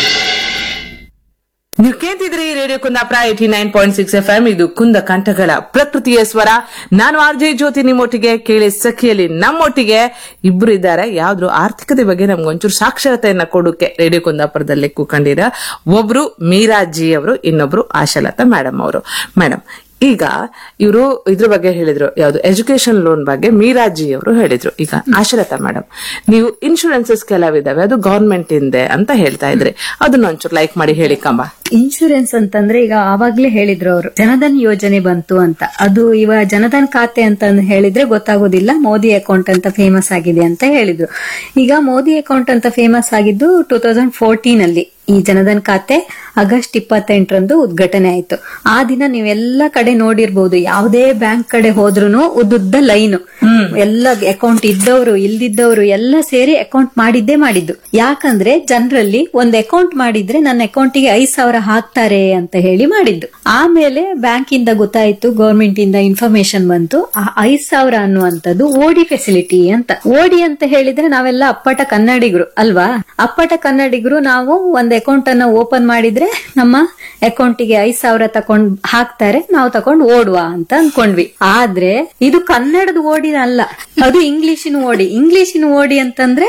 ನೀವು ಕೇಳ್ತಿದ್ರಿ radio Kundapura eighty nine point six F M. ಇದು ಕುಂದ ಕಂಠಗಳ ಪ್ರಕೃತಿಯ ಸ್ವರ. ನಾನು ಆರ್ ಜೆ ಜ್ಯೋತಿ ನಿಮ್ಮೊಟ್ಟಿಗೆ. ಕೇಳಿ ಸಖಿಯಲ್ಲಿ ನಮ್ಮೊಟ್ಟಿಗೆ ಇಬ್ರು ಇದ್ದಾರೆ. ಯಾವ್ದು ಆರ್ಥಿಕತೆ ಬಗ್ಗೆ ನಮ್ಗೊಂಚೂರು ಸಾಕ್ಷರತೆಯನ್ನ ಕೊಡೋಕೆ ರೇಡಿಯೋ ಕುಂದಾಪುರದಲ್ಲಿ ಕೂಕೊಂಡಿರ. ಒಬ್ರು ಮೀರಾಜಿ ಅವರು, ಇನ್ನೊಬ್ರು ಆಶಾಲತಾ ಮೇಡಮ್ ಅವರು. ಮೇಡಮ್, ಈಗ ಇವರು ಇದ್ರ ಬಗ್ಗೆ ಹೇಳಿದ್ರು, ಯಾವ್ದು ಎಜುಕೇಶನ್ ಲೋನ್ ಬಗ್ಗೆ ಮೀರಾಜಿ ಅವರು ಹೇಳಿದ್ರು. ಈಗ ಆಶಾಲತಾ ಮೇಡಮ್, ನೀವು ಇನ್ಶೂರೆನ್ಸಸ್ ಕೆಲವಿದಾವೆ, ಅದು ಗವರ್ಮೆಂಟ್ ಇಂದೆ ಅಂತ ಹೇಳ್ತಾ ಇದ್ರಿ, ಅದನ್ನ ಒಂಚೂರು ಲೈಕ್ ಮಾಡಿ ಹೇಳಿ ಕಂಬ. ಇನ್ಶೂರೆನ್ಸ್ ಅಂತಂದ್ರೆ ಈಗ ಆವಾಗ್ಲೇ ಹೇಳಿದ್ರು ಅವರು ಜನಧನ್ ಯೋಜನೆ ಬಂತು ಅಂತ. ಅದು ಇವಾಗ ಜನಧನ್ ಖಾತೆ ಅಂತ ಹೇಳಿದ್ರೆ ಗೊತ್ತಾಗೋದಿಲ್ಲ, ಮೋದಿ ಅಕೌಂಟ್ ಅಂತ ಫೇಮಸ್ ಆಗಿದೆ ಅಂತ ಹೇಳಿದ್ರು. ಈಗ ಮೋದಿ ಅಕೌಂಟ್ ಅಂತ ಫೇಮಸ್ ಆಗಿದ್ದು ಟೂ ತೌಸಂಡ್ ಫೋರ್ಟೀನ್ ಅಲ್ಲಿ. ಈ ಜನಧನ್ ಖಾತೆ ಆಗಸ್ಟ್ ಇಪ್ಪತ್ತೆಂಟರಂದು ಉದ್ಘಾಟನೆ ಆಯ್ತು. ಆ ದಿನ ನೀವೆಲ್ಲ ಕಡೆ ನೋಡಿರ್ಬಹುದು, ಯಾವುದೇ ಬ್ಯಾಂಕ್ ಕಡೆ ಹೋದ್ರುನು ಉದ್ದುದ್ದ ಲೈನ್, ಎಲ್ಲ ಅಕೌಂಟ್ ಇದ್ದವರು ಇಲ್ದಿದ್ದವರು ಎಲ್ಲ ಸೇರಿ ಅಕೌಂಟ್ ಮಾಡಿದ್ದೇ ಮಾಡಿದ್ದು. ಯಾಕಂದ್ರೆ ಜನರಲ್ಲಿ ಒಂದ್ ಅಕೌಂಟ್ ಮಾಡಿದ್ರೆ ನನ್ನ ಅಕೌಂಟಿಗೆ ಐದ್ ಸಾವಿರ ಹಾಕ್ತಾರೆ ಅಂತ ಹೇಳಿ ಮಾಡಿದ್ದು. ಆಮೇಲೆ ಬ್ಯಾಂಕ್ ಇಂದ ಗೊತ್ತಾಯ್ತು, ಗವರ್ಮೆಂಟ್ ಇಂದ ಇನ್ಫಾರ್ಮೇಶನ್ ಬಂತು, ಆ ಐದ್ ಸಾವಿರ ಅನ್ನುವಂಥದ್ದು ಓಡಿ ಫೆಸಿಲಿಟಿ ಅಂತ. ಓಡಿ ಅಂತ ಹೇಳಿದ್ರೆ ನಾವೆಲ್ಲ ಅಪ್ಪಟ ಕನ್ನಡಿಗರು ಅಲ್ವಾ? ಅಪ್ಪಟ ಕನ್ನಡಿಗರು ನಾವು ಒಂದ್ ಅಕೌಂಟ್ ಅನ್ನ ಓಪನ್ ಮಾಡಿದ್ರೆ ನಮ್ಮ ಅಕೌಂಟಿಗೆ ಐದ್ ಸಾವಿರ ತಕೊಂಡ್ ಹಾಕ್ತಾರೆ, ನಾವು ತಕೊಂಡ್ ಓಡುವ ಅಂತ ಅನ್ಕೊಂಡ್ವಿ. ಆದ್ರೆ ಇದು ಕನ್ನಡದ ಓಡಿ ಅಲ್ಲ, ಅದು ಇಂಗ್ಲಿಷಿನ ಓಡಿ. ಇಂಗ್ಲಿಷಿನ ಓಡಿ ಅಂತಂದ್ರೆ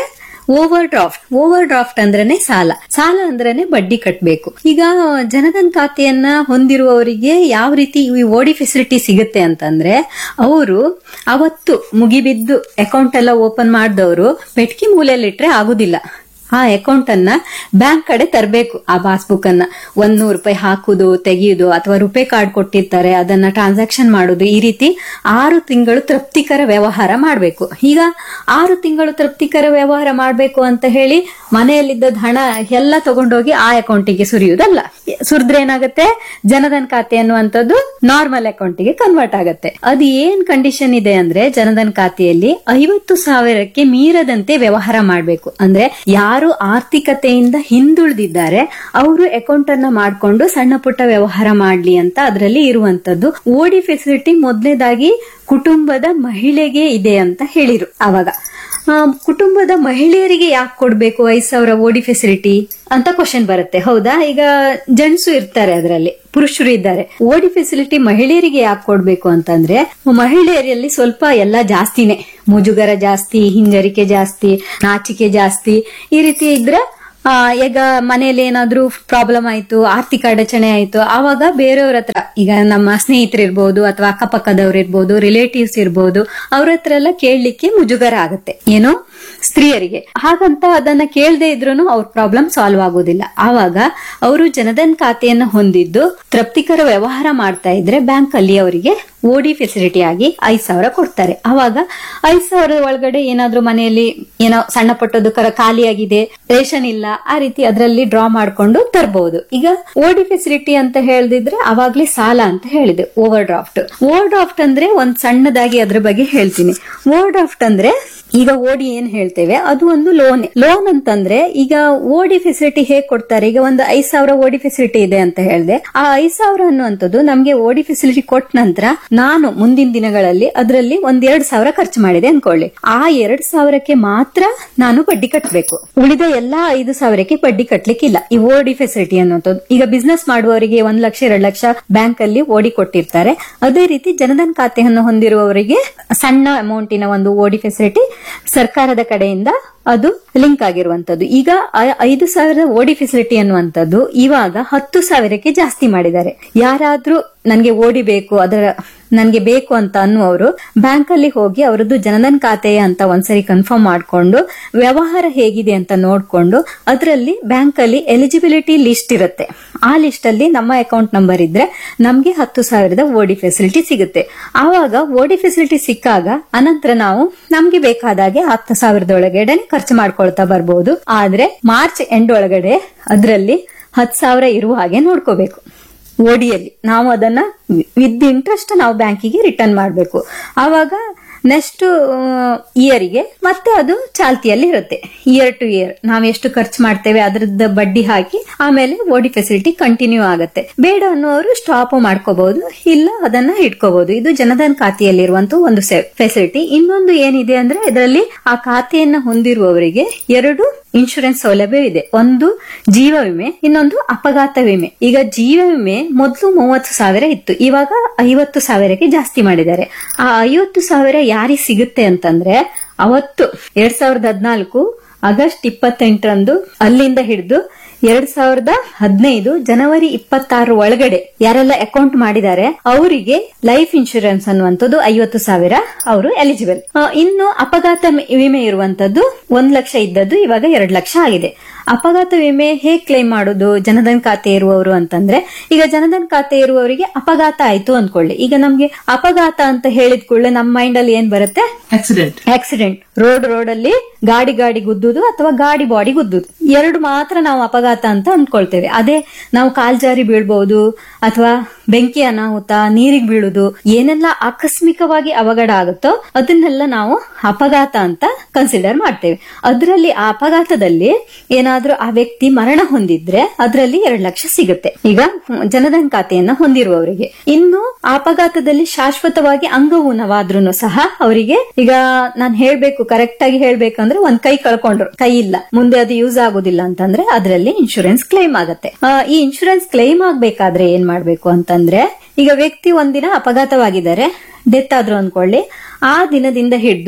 ಓವರ್ ಡ್ರಾಫ್ಟ್ ಓವರ್ ಡ್ರಾಫ್ಟ್ ಅಂದ್ರೇನೆ ಸಾಲ ಸಾಲ ಅಂದ್ರೇನೆ ಬಡ್ಡಿ ಕಟ್ಟಬೇಕು. ಈಗ ಜನಧನ್ ಖಾತೆಯನ್ನ ಹೊಂದಿರುವವರಿಗೆ ಯಾವ ರೀತಿ ಈ ಓಡಿ ಫೆಸಿಲಿಟಿ ಸಿಗುತ್ತೆ ಅಂತಂದ್ರೆ, ಅವರು ಅವತ್ತು ಮುಗಿಬಿದ್ದು ಅಕೌಂಟ್ ಎಲ್ಲ ಓಪನ್ ಮಾಡಿದವರು ಪೆಟ್ಕಿ ಮೂಲೆಯಲ್ಲಿಟ್ರೆ ಆಗುದಿಲ್ಲ. ಆ ಅಕೌಂಟ್ ಅನ್ನ ಬ್ಯಾಂಕ್ ಕಡೆ ತರಬೇಕು. ಆ ಪಾಸ್ಬುಕ್ ಅನ್ನ ಒಂದ್ ನೂರು ರೂಪಾಯಿ ಹಾಕುದು, ತೆಗೆಯುವುದು, ಅಥವಾ ರುಪೇ ಕಾರ್ಡ್ ಕೊಟ್ಟಿರ್ತಾರೆ ಅದನ್ನ ಟ್ರಾನ್ಸಾಕ್ಷನ್ ಮಾಡುದು, ಈ ರೀತಿ ಆರು ತಿಂಗಳು ತೃಪ್ತಿಕರ ವ್ಯವಹಾರ ಮಾಡಬೇಕು. ಈಗ ಆರು ತಿಂಗಳು ತೃಪ್ತಿಕರ ವ್ಯವಹಾರ ಮಾಡಬೇಕು ಅಂತ ಹೇಳಿ ಮನೆಯಲ್ಲಿದ್ದ ಹಣ ಎಲ್ಲ ತಗೊಂಡೋಗಿ ಆ ಅಕೌಂಟಿಗೆ ಸುರಿಯುವುದಲ್ಲ. ಸುರಿದ್ರೆ ಏನಾಗುತ್ತೆ, ಜನಧನ್ ಖಾತೆ ಅನ್ನುವಂಥದ್ದು ನಾರ್ಮಲ್ ಅಕೌಂಟಿಗೆ ಕನ್ವರ್ಟ್ ಆಗುತ್ತೆ. ಅದು ಏನ್ ಕಂಡೀಷನ್ ಇದೆ ಅಂದ್ರೆ, ಜನಧನ್ ಖಾತೆಯಲ್ಲಿ ಐವತ್ತು ಸಾವಿರಕ್ಕೆ ಮೀರದಂತೆ ವ್ಯವಹಾರ ಮಾಡಬೇಕು. ಅಂದ್ರೆ ಯಾರು ಆರ್ಥಿಕತೆಯಿಂದ ಹಿಂದುಳಿದಿದ್ದಾರೆ ಅವರು ಅಕೌಂಟ್ ಅನ್ನ ಮಾಡಿಕೊಂಡು ಸಣ್ಣ ಪುಟ್ಟ ವ್ಯವಹಾರ ಮಾಡ್ಲಿ ಅಂತ ಅದರಲ್ಲಿ ಇರುವಂತದ್ದು. ಓಡಿ ಫೆಸಿಲಿಟಿ ಮೊದಲನೇದಾಗಿ ಕುಟುಂಬದ ಮಹಿಳೆಗೆ ಇದೆ ಅಂತ ಹೇಳಿರು. ಅವಾಗ ಕುಟುಂಬದ ಮಹಿಳೆಯರಿಗೆ ಯಾಕೆ ಕೊಡ್ಬೇಕು ಐದ್ ಸಾವಿರ ಓಡಿ ಫೆಸಿಲಿಟಿ ಅಂತ ಕ್ವಶನ್ ಬರುತ್ತೆ. ಹೌದಾ, ಈಗ ಜೆಂಟ್ಸು ಇರ್ತಾರೆ, ಅದರಲ್ಲಿ ಪುರುಷರು ಇದ್ದಾರೆ. ಓಡಿ ಫೆಸಿಲಿಟಿ ಮಹಿಳೆಯರಿಗೆ ಯಾಕೆ ಕೊಡ್ಬೇಕು ಅಂತಂದ್ರೆ, ಮಹಿಳೆಯರಲ್ಲಿ ಸ್ವಲ್ಪ ಎಲ್ಲ ಜಾಸ್ತಿನೇ, ಮುಜುಗರ ಜಾಸ್ತಿ, ಹಿಂಜರಿಕೆ ಜಾಸ್ತಿ, ನಾಚಿಕೆ ಜಾಸ್ತಿ. ಈ ರೀತಿ ಇದ್ರೆ ಆ ಈಗ ಮನೆಯಲ್ಲಿ ಏನಾದ್ರೂ ಪ್ರಾಬ್ಲಮ್ ಆಯ್ತು, ಆರ್ಥಿಕ ಅಡಚಣೆ ಆಯ್ತು, ಆವಾಗ ಬೇರೆಯವ್ರ ಹತ್ರ, ಈಗ ನಮ್ಮ ಸ್ನೇಹಿತರು ಇರ್ಬೋದು ಅಥವಾ ಅಕ್ಕಪಕ್ಕದವ್ರು ಇರ್ಬೋದು, ರಿಲೇಟಿವ್ಸ್ ಇರ್ಬೋದು, ಅವ್ರ ಹತ್ರ ಎಲ್ಲ ಕೇಳಲಿಕ್ಕೆ ಮುಜುಗರ ಆಗುತ್ತೆ ಏನೋ ಸ್ತ್ರೀಯರಿಗೆ. ಹಾಗಂತ ಅದನ್ನ ಕೇಳದೆ ಇದ್ರೂ ಅವ್ರ ಪ್ರಾಬ್ಲಮ್ ಸಾಲ್ವ್ ಆಗೋದಿಲ್ಲ. ಆವಾಗ ಅವರು ಜನಧನ್ ಖಾತೆಯನ್ನ ಹೊಂದಿದ್ದು ತೃಪ್ತಿಕರ ವ್ಯವಹಾರ ಮಾಡ್ತಾ ಇದ್ರೆ ಬ್ಯಾಂಕ್ ಅಲ್ಲಿ ಅವರಿಗೆ ಓಡಿ ಫೆಸಿಲಿಟಿ ಆಗಿ ಐದ್ ಸಾವಿರ ಕೊಡ್ತಾರೆ. ಅವಾಗ ಐದ್ ಸಾವಿರದ ಒಳಗಡೆ ಏನಾದ್ರೂ ಮನೆಯಲ್ಲಿ ಏನೋ ಸಣ್ಣ ಪುಟ್ಟದ್ದು ಕರ ಖಾಲಿಯಾಗಿದೆ, ರೇಷನ್ ಇಲ್ಲ, ಆ ರೀತಿ ಅದರಲ್ಲಿ ಡ್ರಾ ಮಾಡ್ಕೊಂಡು ತರಬಹುದು. ಈಗ ಓಡಿ ಫೆಸಿಲಿಟಿ ಅಂತ ಹೇಳ್ದಿದ್ರೆ ಅವಾಗ್ಲೇ ಸಾಲ ಅಂತ ಹೇಳಿದೆ. ಓವರ್ ಡ್ರಾಫ್ಟ್ ಓವರ್ ಡ್ರಾಫ್ಟ್ ಅಂದ್ರೆ ಒಂದ್ ಸಣ್ಣದಾಗಿ ಅದ್ರ ಬಗ್ಗೆ ಹೇಳ್ತೀನಿ. ಓವರ್ ಡ್ರಾಫ್ಟ್ ಅಂದ್ರೆ ಈಗ ಓಡಿ ಏನ್ ಹೇಳ್ತೇವೆ ಅದು ಒಂದು ಲೋನ್. ಲೋನ್ ಅಂತಂದ್ರೆ ಈಗ ಓಡಿ ಫೆಸಿಲಿಟಿ ಹೇಗ್ ಕೊಡ್ತಾರೆ, ಈಗ ಒಂದು ಐದ್ ಸಾವಿರ ಓಡಿ ಫೆಸಿಲಿಟಿ ಇದೆ ಅಂತ ಹೇಳಿದೆ. ಆ ಐದ್ ಸಾವಿರ ಅನ್ನುವಂಥದ್ದು ನಮ್ಗೆ ಓಡಿ ಫೆಸಿಲಿಟಿ ಕೊಟ್ಟ ನಂತರ ನಾನು ಮುಂದಿನ ದಿನಗಳಲ್ಲಿ ಅದರಲ್ಲಿ ಒಂದ್ ಎರಡ್ ಸಾವಿರ ಖರ್ಚು ಮಾಡಿದೆ ಅನ್ಕೊಳ್ಳಿ, ಆ ಎರಡ್ ಸಾವಿರಕ್ಕೆ ಮಾತ್ರ ನಾನು ಬಡ್ಡಿ ಕಟ್ಟಬೇಕು. ಉಳಿದ ಎಲ್ಲಾ ಐದು ಸಾವಿರಕ್ಕೆ ಬಡ್ಡಿ ಕಟ್ಲಿಕ್ಕಿಲ್ಲ. ಈ ಓಡಿ ಫೆಸಿಲಿಟಿ ಅನ್ನುವಂಥದ್ದು ಈಗ ಬಿಸ್ನೆಸ್ ಮಾಡುವವರಿಗೆ ಒಂದ್ ಲಕ್ಷ ಎರಡ್ ಲಕ್ಷ ಬ್ಯಾಂಕ್ ಅಲ್ಲಿ ಓಡಿ ಕೊಟ್ಟಿರ್ತಾರೆ. ಅದೇ ರೀತಿ ಜನಧನ್ ಖಾತೆಯನ್ನು ಹೊಂದಿರುವವರಿಗೆ ಸಣ್ಣ ಅಮೌಂಟಿನ ಒಂದು ಓಡಿ ಫೆಸಿಲಿಟಿ ಸರ್ಕಾರದ ಕಡೆಯಿಂದ ಅದು ಲಿಂಕ್ ಆಗಿರುವಂತದ್ದು. ಈಗ ಐದು ಸಾವಿರದ ಓಡಿ ಫೆಸಿಲಿಟಿ ಅನ್ನುವಂಥದ್ದು ಇವಾಗ ಹತ್ತು ಸಾವಿರಕ್ಕೆ ಜಾಸ್ತಿ ಮಾಡಿದ್ದಾರೆ. ಯಾರಾದ್ರೂ ನನ್ಗೆ ಓಡಿ ಬೇಕು, ಅದರ ನನ್ಗೆ ಬೇಕು ಅಂತ ಅನ್ನುವರು ಬ್ಯಾಂಕ್ ಅಲ್ಲಿ ಹೋಗಿ ಅವರದ್ದು ಜನಧನ್ ಖಾತೆ ಅಂತ ಒಂದ್ಸರಿ ಕನ್ಫರ್ಮ್ ಮಾಡ್ಕೊಂಡು ವ್ಯವಹಾರ ಹೇಗಿದೆ ಅಂತ ನೋಡ್ಕೊಂಡು ಅದರಲ್ಲಿ ಬ್ಯಾಂಕ್ ಅಲ್ಲಿ ಎಲಿಜಿಬಿಲಿಟಿ ಲಿಸ್ಟ್ ಇರುತ್ತೆ. ಆ ಲಿಸ್ಟ್ ಅಲ್ಲಿ ನಮ್ಮ ಅಕೌಂಟ್ ನಂಬರ್ ಇದ್ರೆ ನಮ್ಗೆ ಹತ್ತು ಸಾವಿರದ ಓಡಿ ಫೆಸಿಲಿಟಿ ಸಿಗುತ್ತೆ. ಆವಾಗ ಓಡಿ ಫೆಸಿಲಿಟಿ ಸಿಕ್ಕಾಗ ಅನಂತರ ನಾವು ನಮ್ಗೆ ಬೇಕಾದಾಗೆ ಹತ್ತು ಸಾವಿರದೊಳಗಡೆ ಖರ್ಚು ಮಾಡ್ಕೊಳ್ತಾ ಬರ್ಬೋದು. ಆದ್ರೆ ಮಾರ್ಚ್ ಎಂಡ್ ಒಳಗಡೆ ಅದರಲ್ಲಿ ಹತ್ತು ಸಾವಿರ ಇರುವ ಹಾಗೆ ನೋಡ್ಕೋಬೇಕು. ಓಡಿಯಲ್ಲಿ ನಾವು ಅದನ್ನ ವಿತ್ ಇಂಟ್ರೆಸ್ಟ್ ನಾವು ಬ್ಯಾಂಕಿಗೆ ರಿಟರ್ನ್ ಮಾಡಬೇಕು. ಆವಾಗ ನೆಕ್ಸ್ಟ್ ಇಯರ್ಗೆ ಮತ್ತೆ ಅದು ಚಾಲ್ತಿಯಲ್ಲಿ ಇರುತ್ತೆ. ಇಯರ್ ಟು ಇಯರ್ ನಾವು ಎಷ್ಟು ಖರ್ಚು ಮಾಡ್ತೇವೆ ಅದರದ ಬಡ್ಡಿ ಹಾಕಿ ಆಮೇಲೆ ಓಡಿ ಫೆಸಿಲಿಟಿ ಕಂಟಿನ್ಯೂ ಆಗುತ್ತೆ. ಬೇಡ ಅನ್ನೋರು ಸ್ಟಾಪ್ ಮಾಡ್ಕೋಬಹುದು, ಇಲ್ಲ ಅದನ್ನ ಇಟ್ಕೋಬಹುದು. ಇದು ಜನಧನ್ ಖಾತೆಯಲ್ಲಿರುವಂತ ಒಂದು ಫೆಸಿಲಿಟಿ. ಇನ್ನೊಂದು ಏನಿದೆ ಅಂದ್ರೆ ಇದರಲ್ಲಿ ಆ ಖಾತೆಯನ್ನ ಹೊಂದಿರುವವರಿಗೆ ಎರಡು ಇನ್ಶೂರೆನ್ಸ್ ಸೌಲಭ್ಯ ಇದೆ. ಒಂದು ಜೀವ ವಿಮೆ, ಇನ್ನೊಂದು ಅಪಘಾತ ವಿಮೆ. ಈಗ ಜೀವ ವಿಮೆ ಮೊದಲು ಮೂವತ್ತು ಸಾವಿರ ಇತ್ತು, ಇವಾಗ ಐವತ್ತು ಸಾವಿರಕ್ಕೆ ಜಾಸ್ತಿ ಮಾಡಿದ್ದಾರೆ. ಆ ಐವತ್ತು ಸಾವಿರ ಯಾರಿಗೆ ಸಿಗುತ್ತೆ ಅಂತಂದ್ರೆ ಅವತ್ತು ಎರಡ್ ಸಾವಿರದ ಹದಿನಾಲ್ಕು ಆಗಸ್ಟ್ ಇಪ್ಪತ್ತೆಂಟರಂದು ಅಲ್ಲಿಂದ ಹಿಡಿದು ಎರಡ್ ಸಾವಿರದ ಹದಿನೈದು ಜನವರಿ ಇಪ್ಪತ್ತಾರು ಒಳಗಡೆ ಯಾರೆಲ್ಲ ಅಕೌಂಟ್ ಮಾಡಿದ್ದಾರೆ ಅವರಿಗೆ ಲೈಫ್ ಇನ್ಶೂರೆನ್ಸ್ ಅನ್ನುವಂಥದ್ದು ಐವತ್ತು ಸಾವಿರ ಅವರು ಎಲಿಜಿಬಲ್. ಇನ್ನು ಅಪಘಾತ ವಿಮೆ ಇರುವಂತದ್ದು ಒಂದ್ ಲಕ್ಷ ಇದ್ದದ್ದು ಇವಾಗ ಎರಡ್ ಲಕ್ಷ ಆಗಿದೆ. ಅಪಘಾತ ವಿಮೆ ಹೇಗ್ ಕ್ಲೈಮ್ ಮಾಡೋದು ಜನಧನ್ ಖಾತೆ ಇರುವವರು ಅಂತಂದ್ರೆ, ಈಗ ಜನಧನ್ ಖಾತೆ ಇರುವವರಿಗೆ ಅಪಘಾತ ಆಯ್ತು ಅನ್ಕೊಳ್ಳಿ. ಈಗ ನಮ್ಗೆ ಅಪಘಾತ ಅಂತ ಹೇಳಿದ ಕೂಡಲೇ ನಮ್ಮ ಮೈಂಡ್ ಅಲ್ಲಿ ಏನ್ ಬರುತ್ತೆ, ಆಕ್ಸಿಡೆಂಟ್ ಆಕ್ಸಿಡೆಂಟ್ ರೋಡ್ ರೋಡ್ ಅಲ್ಲಿ ಗಾಡಿ ಗಾಡಿ ಗುದ್ದುದು ಅಥವಾ ಗಾಡಿ ಬಾಡಿ ಗುದ್ದುದು, ಎರಡು ಮಾತ್ರ ನಾವು ಅಪಘಾತ ಅಂತ ಅಂದ್ಕೊಳ್ತೇವೆ. ಅದೇ ನಾವು ಕಾಲ್ಜಾರಿ ಬೀಳ್ಬಹುದು ಅಥವಾ ಬೆಂಕಿ ಅನಾಹುತ, ನೀರಿಗೆ ಬೀಳುದು, ಏನೆಲ್ಲ ಆಕಸ್ಮಿಕವಾಗಿ ಅವಘಡ ಆಗುತ್ತೋ ಅದನ್ನೆಲ್ಲ ನಾವು ಅಪಘಾತ ಅಂತ ಕನ್ಸಿಡರ್ ಮಾಡ್ತೇವೆ. ಅದರಲ್ಲಿ ಆ ಅಪಘಾತದಲ್ಲಿ ಏನಾದ್ರೂ ಆ ವ್ಯಕ್ತಿ ಮರಣ ಹೊಂದಿದ್ರೆ ಅದರಲ್ಲಿ ಎರಡ್ ಲಕ್ಷ ಸಿಗುತ್ತೆ ಈಗ ಜನಧನ್ ಖಾತೆಯನ್ನ ಹೊಂದಿರುವವರಿಗೆ. ಇನ್ನು ಅಪಘಾತದಲ್ಲಿ ಶಾಶ್ವತವಾಗಿ ಅಂಗವೂನವಾದ್ರೂ ಸಹ ಅವರಿಗೆ, ಈಗ ನಾನ್ ಹೇಳ್ಬೇಕು ಕರೆಕ್ಟ್ ಆಗಿ ಹೇಳ್ಬೇಕಂದ್ರೆ ಒಂದ್ ಕೈ ಕಳ್ಕೊಂಡ್ರು, ಕೈ ಇಲ್ಲ, ಮುಂದೆ ಅದು ಯೂಸ್ ಆಗೋದಿಲ್ಲ ಅಂತಂದ್ರೆ ಅದರಲ್ಲಿ ಇನ್ಶೂರೆನ್ಸ್ ಕ್ಲೈಮ್ ಆಗುತ್ತೆ. ಈ ಇನ್ಶೂರೆನ್ಸ್ ಕ್ಲೈಮ್ ಆಗ್ಬೇಕಾದ್ರೆ ಏನ್ ಮಾಡ್ಬೇಕು ಅಂತಂದ್ರೆ, ಈಗ ವ್ಯಕ್ತಿ ಒಂದಿನ ಅಪಘಾತವಾಗಿದ್ದಾರೆ, ಡೆತ್ ಆದ್ರು ಅನ್ಕೊಳ್ಳಿ, ಆ ದಿನದಿಂದ ಹಿಡಿದು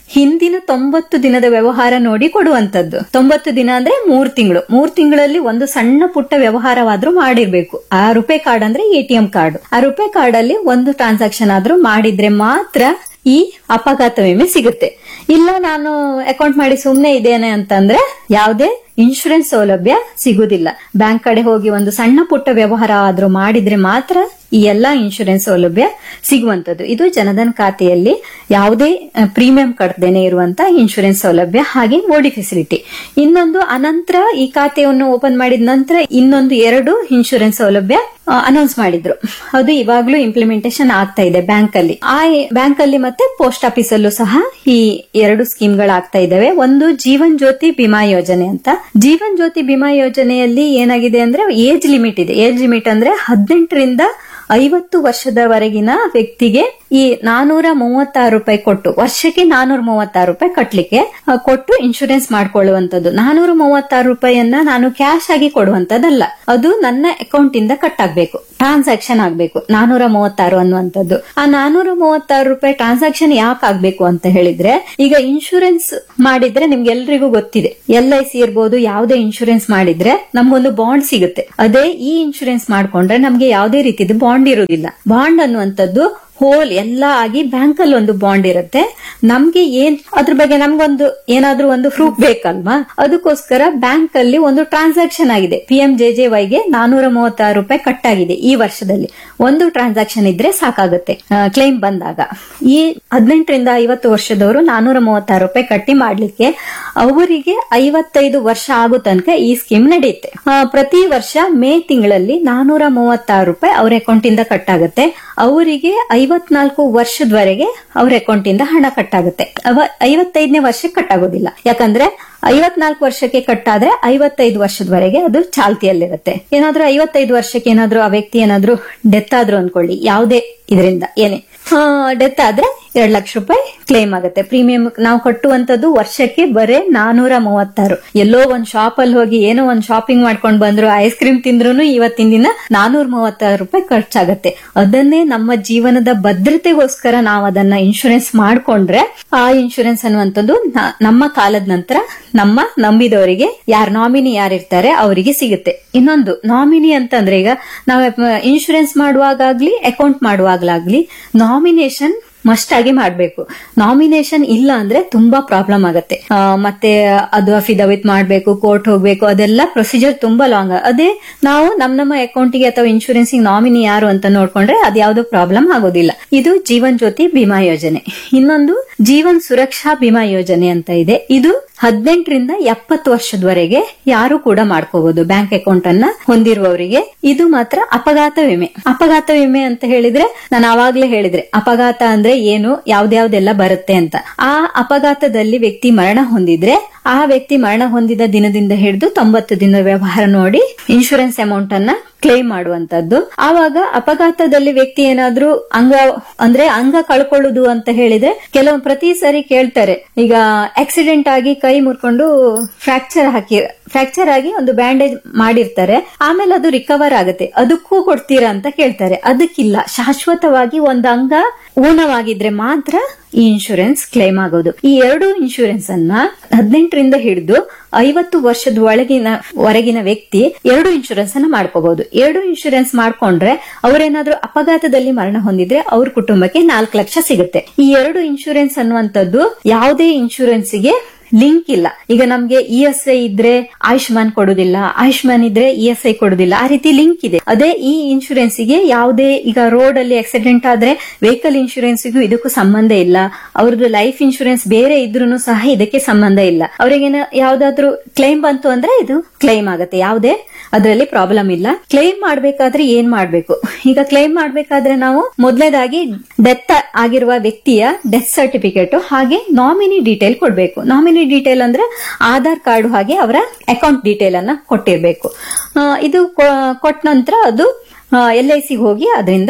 ಹಿಂದಿನ ತೊಂಬತ್ತು ದಿನದ ವ್ಯವಹಾರ ನೋಡಿ ಕೊಡುವಂತದ್ದು. ತೊಂಬತ್ತು ದಿನ ಅಂದ್ರೆ ಮೂರ್ ತಿಂಗಳು. ಮೂರ್ ತಿಂಗಳಲ್ಲಿ ಒಂದು ಸಣ್ಣ ಪುಟ್ಟ ವ್ಯವಹಾರವಾದ್ರೂ ಮಾಡಿರ್ಬೇಕು. ಆ ರುಪೇ ಕಾರ್ಡ್ ಅಂದ್ರೆ ಎಟಿಎಂ ಕಾರ್ಡ್. ಆ ರುಪೇ ಕಾರ್ಡ್ ಅಲ್ಲಿ ಒಂದು ಟ್ರಾನ್ಸಾಕ್ಷನ್ ಆದ್ರೂ ಮಾಡಿದ್ರೆ ಮಾತ್ರ ಈ ಅಪಘಾತ ವಿಮೆ ಸಿಗುತ್ತೆ. ಇಲ್ಲ ನಾನು ಅಕೌಂಟ್ ಮಾಡಿ ಸುಮ್ನೆ ಇದ್ದೇನೆ ಅಂತಂದ್ರೆ ಯಾವುದೇ ಇನ್ಶೂರೆನ್ಸ್ ಸೌಲಭ್ಯ ಸಿಗುದಿಲ್ಲ. ಬ್ಯಾಂಕ್ ಕಡೆ ಹೋಗಿ ಒಂದು ಸಣ್ಣ ಪುಟ್ಟ ವ್ಯವಹಾರ ಆದ್ರೂ ಮಾಡಿದ್ರೆ ಮಾತ್ರ ಈ ಎಲ್ಲಾ ಇನ್ಶೂರೆನ್ಸ್ ಸೌಲಭ್ಯ ಸಿಗುವಂತದ್ದು. ಇದು ಜನಧನ್ ಖಾತೆಯಲ್ಲಿ ಯಾವುದೇ ಪ್ರೀಮಿಯಂ ಕಟ್ಟದೇನೆ ಇರುವಂತ ಇನ್ಶೂರೆನ್ಸ್ ಸೌಲಭ್ಯ, ಹಾಗೆ ಓಡಿ ಫೆಸಿಲಿಟಿ. ಇನ್ನೊಂದು ಅನಂತರ ಈ ಖಾತೆಯನ್ನು ಓಪನ್ ಮಾಡಿದ ನಂತರ ಇನ್ನೊಂದು ಎರಡು ಇನ್ಶೂರೆನ್ಸ್ ಸೌಲಭ್ಯ ಅನೌನ್ಸ್ ಮಾಡಿದ್ರು. ಅದು ಇವಾಗ್ಲೂ ಇಂಪ್ಲಿಮೆಂಟೇಷನ್ ಆಗ್ತಾ ಇದೆ ಬ್ಯಾಂಕ್ ಅಲ್ಲಿ. ಆ ಬ್ಯಾಂಕ್ ಅಲ್ಲಿ ಮತ್ತೆ ಪೋಸ್ಟ್ ಆಫೀಸ್ ಅಲ್ಲೂ ಸಹ ಈ ಎರಡು ಸ್ಕೀಮ್ಗಳು ಆಗ್ತಾ ಇದಾವೆ. ಒಂದು ಜೀವನ್ ಜ್ಯೋತಿ ಬಿಮಾ ಯೋಜನೆ ಅಂತ. ಜೀವನ್ ಜ್ಯೋತಿ ಬಿಮಾ ಯೋಜನೆಯಲ್ಲಿ ಏನಾಗಿದೆ ಅಂದ್ರೆ ಏಜ್ ಲಿಮಿಟ್ ಇದೆ. ಏಜ್ ಲಿಮಿಟ್ ಅಂದ್ರೆ ಹದಿನೆಂಟರಿಂದ ಐವತ್ತು ವರ್ಷದವರೆಗಿನ ವ್ಯಕ್ತಿಗೆ ಈ ನಾನೂರ ಮೂವತ್ತಾರು ರೂಪಾಯಿ ಕೊಟ್ಟು, ವರ್ಷಕ್ಕೆ ನಾನೂರ ಮೂವತ್ತಾರು ರೂಪಾಯಿ ಕಟ್ಲಿಕ್ಕೆ ಕೊಟ್ಟು ಇನ್ಶೂರೆನ್ಸ್ ಮಾಡ್ಕೊಳ್ಳುವಂತದ್ದು. ನಾನೂರ ಮೂವತ್ತಾರು ರೂಪಾಯಿಯನ್ನ ನಾನು ಕ್ಯಾಶ್ ಆಗಿ ಕೊಡುವಂತದ್ದಲ್ಲ, ಅದು ನನ್ನ ಅಕೌಂಟ್ ಇಂದ ಕಟ್ ಆಗ್ಬೇಕು, ಟ್ರಾನ್ಸಾಕ್ಷನ್ ಆಗ್ಬೇಕು. ನಾನೂರ ಮೂವತ್ತಾರು ಅನ್ನುವಂಥದ್ದು. ಆ ನಾನೂರ ಮೂವತ್ತಾರು ರೂಪಾಯಿ ಟ್ರಾನ್ಸಾಕ್ಷನ್ ಯಾಕೆ ಆಗ್ಬೇಕು ಅಂತ ಹೇಳಿದ್ರೆ, ಈಗ ಇನ್ಶೂರೆನ್ಸ್ ಮಾಡಿದ್ರೆ ನಿಮ್ಗೆ ಎಲ್ರಿಗೂ ಗೊತ್ತಿದೆ, ಎಲ್ ಐ ಸಿ ಇರ್ಬೋದು, ಯಾವುದೇ ಇನ್ಶೂರೆನ್ಸ್ ಮಾಡಿದ್ರೆ ನಮ್ಗೊಂದು ಬಾಂಡ್ ಸಿಗುತ್ತೆ. ಅದೇ ಈ ಇನ್ಶೂರೆನ್ಸ್ ಮಾಡ್ಕೊಂಡ್ರೆ ನಮ್ಗೆ ಯಾವುದೇ ರೀತಿಯ ಬಾಂಡ್ ಇರುವುದಿಲ್ಲ. ಬಾಂಡ್ ಅನ್ನುವಂಥದ್ದು ಹೋಲ್ ಎಲ್ಲ ಆಗಿ ಬ್ಯಾಂಕ್ ಅಲ್ಲಿ ಒಂದು ಬಾಂಡ್ ಇರುತ್ತೆ. ನಮ್ಗೆ ಏನ್ ಅದ್ರ ಬಗ್ಗೆ ನಮ್ಗೊಂದು ಏನಾದ್ರೂ ಒಂದು ಪ್ರೂಫ್ ಬೇಕಲ್ವಾ, ಅದಕ್ಕೋಸ್ಕರ ಬ್ಯಾಂಕ್ ಅಲ್ಲಿ ಒಂದು ಟ್ರಾನ್ಸಾಕ್ಷನ್ ಆಗಿದೆ. ಪಿ ಎಂ ಜೆ ಜೆ ವೈಗೆ ನಾನೂರ ಮೂವತ್ತಾರು ರೂಪಾಯಿ ಕಟ್ ಆಗಿದೆ ಈ ವರ್ಷದಲ್ಲಿ. ಒಂದು ಟ್ರಾನ್ಸಾಕ್ಷನ್ ಇದ್ರೆ ಸಾಕಾಗುತ್ತೆ ಕ್ಲೈಮ್ ಬಂದಾಗ. ಈ ಹದಿನೆಂಟರಿಂದ ಐವತ್ತು ವರ್ಷದವರು ನಾನೂರ ಮೂವತ್ತಾರು ರೂಪಾಯಿ ಕಟ್ಟಿ ಮಾಡ್ಲಿಕ್ಕೆ ಅವರಿಗೆ ಐವತ್ತೈದು ವರ್ಷ ಆಗೋ ತನಕ ಈ ಸ್ಕೀಮ್ ನಡೆಯುತ್ತೆ. ಪ್ರತಿ ವರ್ಷ ಮೇ ತಿಂಗಳಲ್ಲಿ ನಾನೂರ ಮೂವತ್ತಾರು ರೂಪಾಯಿ ಅವ್ರ ಅಕೌಂಟ್ ಇಂದ ಕಟ್ ಆಗುತ್ತೆ. ಅವರಿಗೆ ಐವತ್ನಾಲ್ಕು ವರ್ಷದವರೆಗೆ ಅವ್ರ ಅಕೌಂಟ್ ಇಂದ ಹಣ ಕಟ್ಟಾಗುತ್ತೆ. ಐವತ್ತೈದನೇ ವರ್ಷಕ್ಕೆ ಕಟ್ಟಾಗೋದಿಲ್ಲ, ಯಾಕಂದ್ರೆ ಐವತ್ನಾಲ್ಕು ವರ್ಷಕ್ಕೆ ಕಟ್ಟಾದ್ರೆ ಐವತ್ತೈದು ವರ್ಷದವರೆಗೆ ಅದು ಚಾಲ್ತಿಯಲ್ಲಿರುತ್ತೆ. ಏನಾದ್ರೂ ಐವತ್ತೈದು ವರ್ಷಕ್ಕೆ ಏನಾದ್ರೂ ಆ ವ್ಯಕ್ತಿ ಏನಾದ್ರೂ ಡೆತ್ ಆದ್ರೂ ಅನ್ಕೊಳ್ಳಿ, ಯಾವುದೇ ಇದರಿಂದ ಏನೇ ಡೆತ್ ಆದ್ರೆ ಎರಡ್ ಲಕ್ಷ ರೂಪಾಯಿ ಕ್ಲೇಮ್ ಆಗುತ್ತೆ. ಪ್ರೀಮಿಯಂ ನಾವು ಕಟ್ಟುವಂತದ್ದು ವರ್ಷಕ್ಕೆ ಬರೇ ನಾನೂರ ಮೂವತ್ತಾರು. ಎಲ್ಲೋ ಒಂದ್ ಶಾಪ್ ಅಲ್ಲಿ ಹೋಗಿ ಏನೋ ಒಂದ್ ಶಾಪಿಂಗ್ ಮಾಡ್ಕೊಂಡ್ ಬಂದ್ರು, ಐಸ್ ಕ್ರೀಮ್ ತಿಂದ್ರು ಇವತ್ತಿನ ದಿನ ನಾನೂರ ಮೂವತ್ತಾರು ರೂಪಾಯಿ ಖರ್ಚಾಗತ್ತೆ. ಅದನ್ನೇ ನಮ್ಮ ಜೀವನದ ಭದ್ರತೆಗೋಸ್ಕರ ನಾವು ಅದನ್ನ ಇನ್ಶೂರೆನ್ಸ್ ಮಾಡ್ಕೊಂಡ್ರೆ ಆ ಇನ್ಶೂರೆನ್ಸ್ ಅನ್ನುವಂಥದ್ದು ನಮ್ಮ ಕಾಲದ ನಂತರ ನಮ್ಮ ನಂಬಿದವರಿಗೆ, ಯಾರು ನಾಮಿನಿ ಯಾರಿರ್ತಾರೆ ಅವರಿಗೆ ಸಿಗುತ್ತೆ. ಇನ್ನೊಂದು ನಾಮಿನಿ ಅಂತಂದ್ರೆ, ಈಗ ನಾವು ಇನ್ಶೂರೆನ್ಸ್ ಮಾಡುವಾಗ್ಲಿ ಅಕೌಂಟ್ ಮಾಡುವಾಗ್ಲಾಗ್ಲಿ ನಾಮಿನೇಷನ್ ಮಸ್ಟ್ ಆಗಿ ಮಾಡ್ಬೇಕು. ನಾಮಿನೇಷನ್ ಇಲ್ಲ ಅಂದ್ರೆ ತುಂಬಾ ಪ್ರಾಬ್ಲಮ್ ಆಗುತ್ತೆ. ಮತ್ತೆ ಅದು ಅಫಿಡವಿಟ್ ಮಾಡ್ಬೇಕು, ಕೋರ್ಟ್ ಹೋಗ್ಬೇಕು, ಅದೆಲ್ಲ ಪ್ರೊಸೀಜರ್ ತುಂಬಾ ಲಾಂಗ್. ಅದೇ ನಾವು ನಮ್ ನಮ್ಮ ಅಕೌಂಟಿಗೆ ಅಥವಾ ಇನ್ಶೂರೆನ್ಸ್ ನಾಮಿನಿ ಯಾರು ಅಂತ ನೋಡ್ಕೊಂಡ್ರೆ ಅದ್ಯಾವುದೋ ಪ್ರಾಬ್ಲಮ್ ಆಗೋದಿಲ್ಲ. ಇದು ಜೀವನ್ ಜ್ಯೋತಿ ಬಿಮಾ ಯೋಜನೆ. ಇನ್ನೊಂದು ಜೀವನ್ ಸುರಕ್ಷಾ ಬಿಮಾ ಯೋಜನೆ ಅಂತ ಇದೆ. ಇದು ಹದಿನೆಂಟರಿಂದ ಎಪ್ಪತ್ತು ವರ್ಷದವರೆಗೆ ಯಾರು ಕೂಡ ಮಾಡ್ಕೋಬಹುದು ಬ್ಯಾಂಕ್ ಅಕೌಂಟ್ ಅನ್ನ ಹೊಂದಿರುವವರಿಗೆ. ಇದು ಮಾತ್ರ ಅಪಘಾತ ವಿಮೆ. ಅಪಘಾತ ವಿಮೆ ಅಂತ ಹೇಳಿದ್ರೆ ನಾನು ಆವಾಗ್ಲೇ ಹೇಳಿದ್ರೆ ಅಪಘಾತ ಅಂದ್ರೆ ಏನು, ಯಾವ್ದ್ಯಾವ್ದೆಲ್ಲ ಬರುತ್ತೆ ಅಂತ. ಆ ಅಪಘಾತದಲ್ಲಿ ವ್ಯಕ್ತಿ ಮರಣ ಹೊಂದಿದ್ರೆ ಆ ವ್ಯಕ್ತಿ ಮರಣ ಹೊಂದಿದ ದಿನದಿಂದ ಹಿಡಿದು ತೊಂಬತ್ತು ದಿನದ ವ್ಯವಹಾರ ನೋಡಿ ಇನ್ಶೂರೆನ್ಸ್ ಅಮೌಂಟ್ ಅನ್ನ ಕ್ಲೈಮ್ ಮಾಡುವಂತದ್ದು. ಆವಾಗ ಅಪಘಾತದಲ್ಲಿ ವ್ಯಕ್ತಿ ಏನಾದ್ರೂ ಅಂಗ ಅಂದ್ರೆ ಅಂಗ ಕಳ್ಕೊಳ್ಳುದು ಅಂತ ಹೇಳಿದ್ರೆ ಕೆಲವು ಪ್ರತಿ ಸರಿ ಕೇಳ್ತಾರೆ. ಈಗ ಆಕ್ಸಿಡೆಂಟ್ ಆಗಿ ಕೈ ಮುರ್ಕೊಂಡು ಫ್ರಾಕ್ಚರ್ ಹಾಕಿ ಫ್ರಾಕ್ಚರ್ ಆಗಿ ಒಂದು ಬ್ಯಾಂಡೇಜ್ ಮಾಡಿರ್ತಾರೆ, ಆಮೇಲೆ ಅದು ರಿಕವರ್ ಆಗುತ್ತೆ, ಅದಕ್ಕೂ ಕೊಡ್ತೀರಾ ಅಂತ ಕೇಳ್ತಾರೆ. ಅದಕ್ಕಿಲ್ಲ, ಶಾಶ್ವತವಾಗಿ ಒಂದು ಅಂಗ ಊನವಾಗಿದ್ರೆ ಮಾತ್ರ ಈ ಇನ್ಶೂರೆನ್ಸ್ ಕ್ಲೈಮ್ ಆಗೋದು. ಈ ಎರಡು ಇನ್ಶೂರೆನ್ಸ್ ಅನ್ನ ಹದಿನೆಂಟರಿಂದ ಹಿಡಿದು ಐವತ್ತು ವರ್ಷದ ಒಳಗಿನ ವರೆಗಿನ ವ್ಯಕ್ತಿ ಎರಡು ಇನ್ಶೂರೆನ್ಸ್ ಅನ್ನ ಮಾಡ್ಕೋಬಹುದು. ಎರಡು ಇನ್ಶೂರೆನ್ಸ್ ಮಾಡ್ಕೊಂಡ್ರೆ ಅವ್ರೇನಾದ್ರೂ ಅಪಘಾತದಲ್ಲಿ ಮರಣ ಹೊಂದಿದ್ರೆ ಅವ್ರ ಕುಟುಂಬಕ್ಕೆ ನಾಲ್ಕು ಲಕ್ಷ ಸಿಗುತ್ತೆ. ಈ ಎರಡು ಇನ್ಶೂರೆನ್ಸ್ ಅನ್ನುವಂಥದ್ದು ಯಾವುದೇ ಇನ್ಶೂರೆನ್ಸ್ಗೆ ಲಿಂಕ್ ಇಲ್ಲ. ಈಗ ನಮ್ಗೆ ಇ ಎಸ್ ಐ ಇದ್ರೆ ಆಯುಷ್ಮಾನ್ ಕೊಡುದಿಲ್ಲ, ಆಯುಷ್ಮಾನ್ ಇದ್ರೆ ಇ ಎಸ್ ಐ ಕೊಡುದಿಲ್ಲ, ಆ ರೀತಿ ಲಿಂಕ್ ಇದೆ. ಅದೇ ಈ ಇನ್ಶೂರೆನ್ಸ್ ಗೆ ಯಾವುದೇ, ಈಗ ರೋಡ್ ಅಲ್ಲಿ ಆಕ್ಸಿಡೆಂಟ್ ಆದ್ರೆ ವೆಹಿಕಲ್ ಇನ್ಶೂರೆನ್ಸ್ಗೂ ಇದಕ್ಕೂ ಸಂಬಂಧ ಇಲ್ಲ. ಅವ್ರದ್ದು ಲೈಫ್ ಇನ್ಶೂರೆನ್ಸ್ ಬೇರೆ ಇದ್ರೂ ಸಹ ಇದಕ್ಕೆ ಸಂಬಂಧ ಇಲ್ಲ. ಅವ್ರಿಗೆ ಯಾವ್ದಾದ್ರು ಕ್ಲೈಮ್ ಬಂತು ಅಂದ್ರೆ ಇದು ಕ್ಲೈಮ್ ಆಗುತ್ತೆ, ಯಾವುದೇ ಅದರಲ್ಲಿ ಪ್ರಾಬ್ಲಮ್ ಇಲ್ಲ. ಕ್ಲೈಮ್ ಮಾಡ್ಬೇಕಾದ್ರೆ ಏನ್ ಮಾಡ್ಬೇಕು? ಈಗ ಕ್ಲೈಮ್ ಮಾಡ್ಬೇಕಾದ್ರೆ ನಾವು ಮೊದಲನೇದಾಗಿ ಡೆತ್ ಆಗಿರುವ ವ್ಯಕ್ತಿಯ ಡೆತ್ ಸರ್ಟಿಫಿಕೇಟ್ ಹಾಗೆ ನಾಮಿನಿ ಡೀಟೇಲ್ ಕೊಡ್ಬೇಕು. ನಾಮಿನಿ ಡೀಟೇಲ್ ಅಂದ್ರೆ ಆಧಾರ್ ಕಾರ್ಡ್ ಹಾಗೆ ಅವರ ಅಕೌಂಟ್ ಡೀಟೇಲ್ ಅನ್ನ ಕೊಟ್ಟಿರ್ಬೇಕು. ಇದು ಕೊಟ್ಟ ನಂತರ ಅದು ಎಲ್ ಐ ಸಿ ಹೋಗಿ ಅದರಿಂದ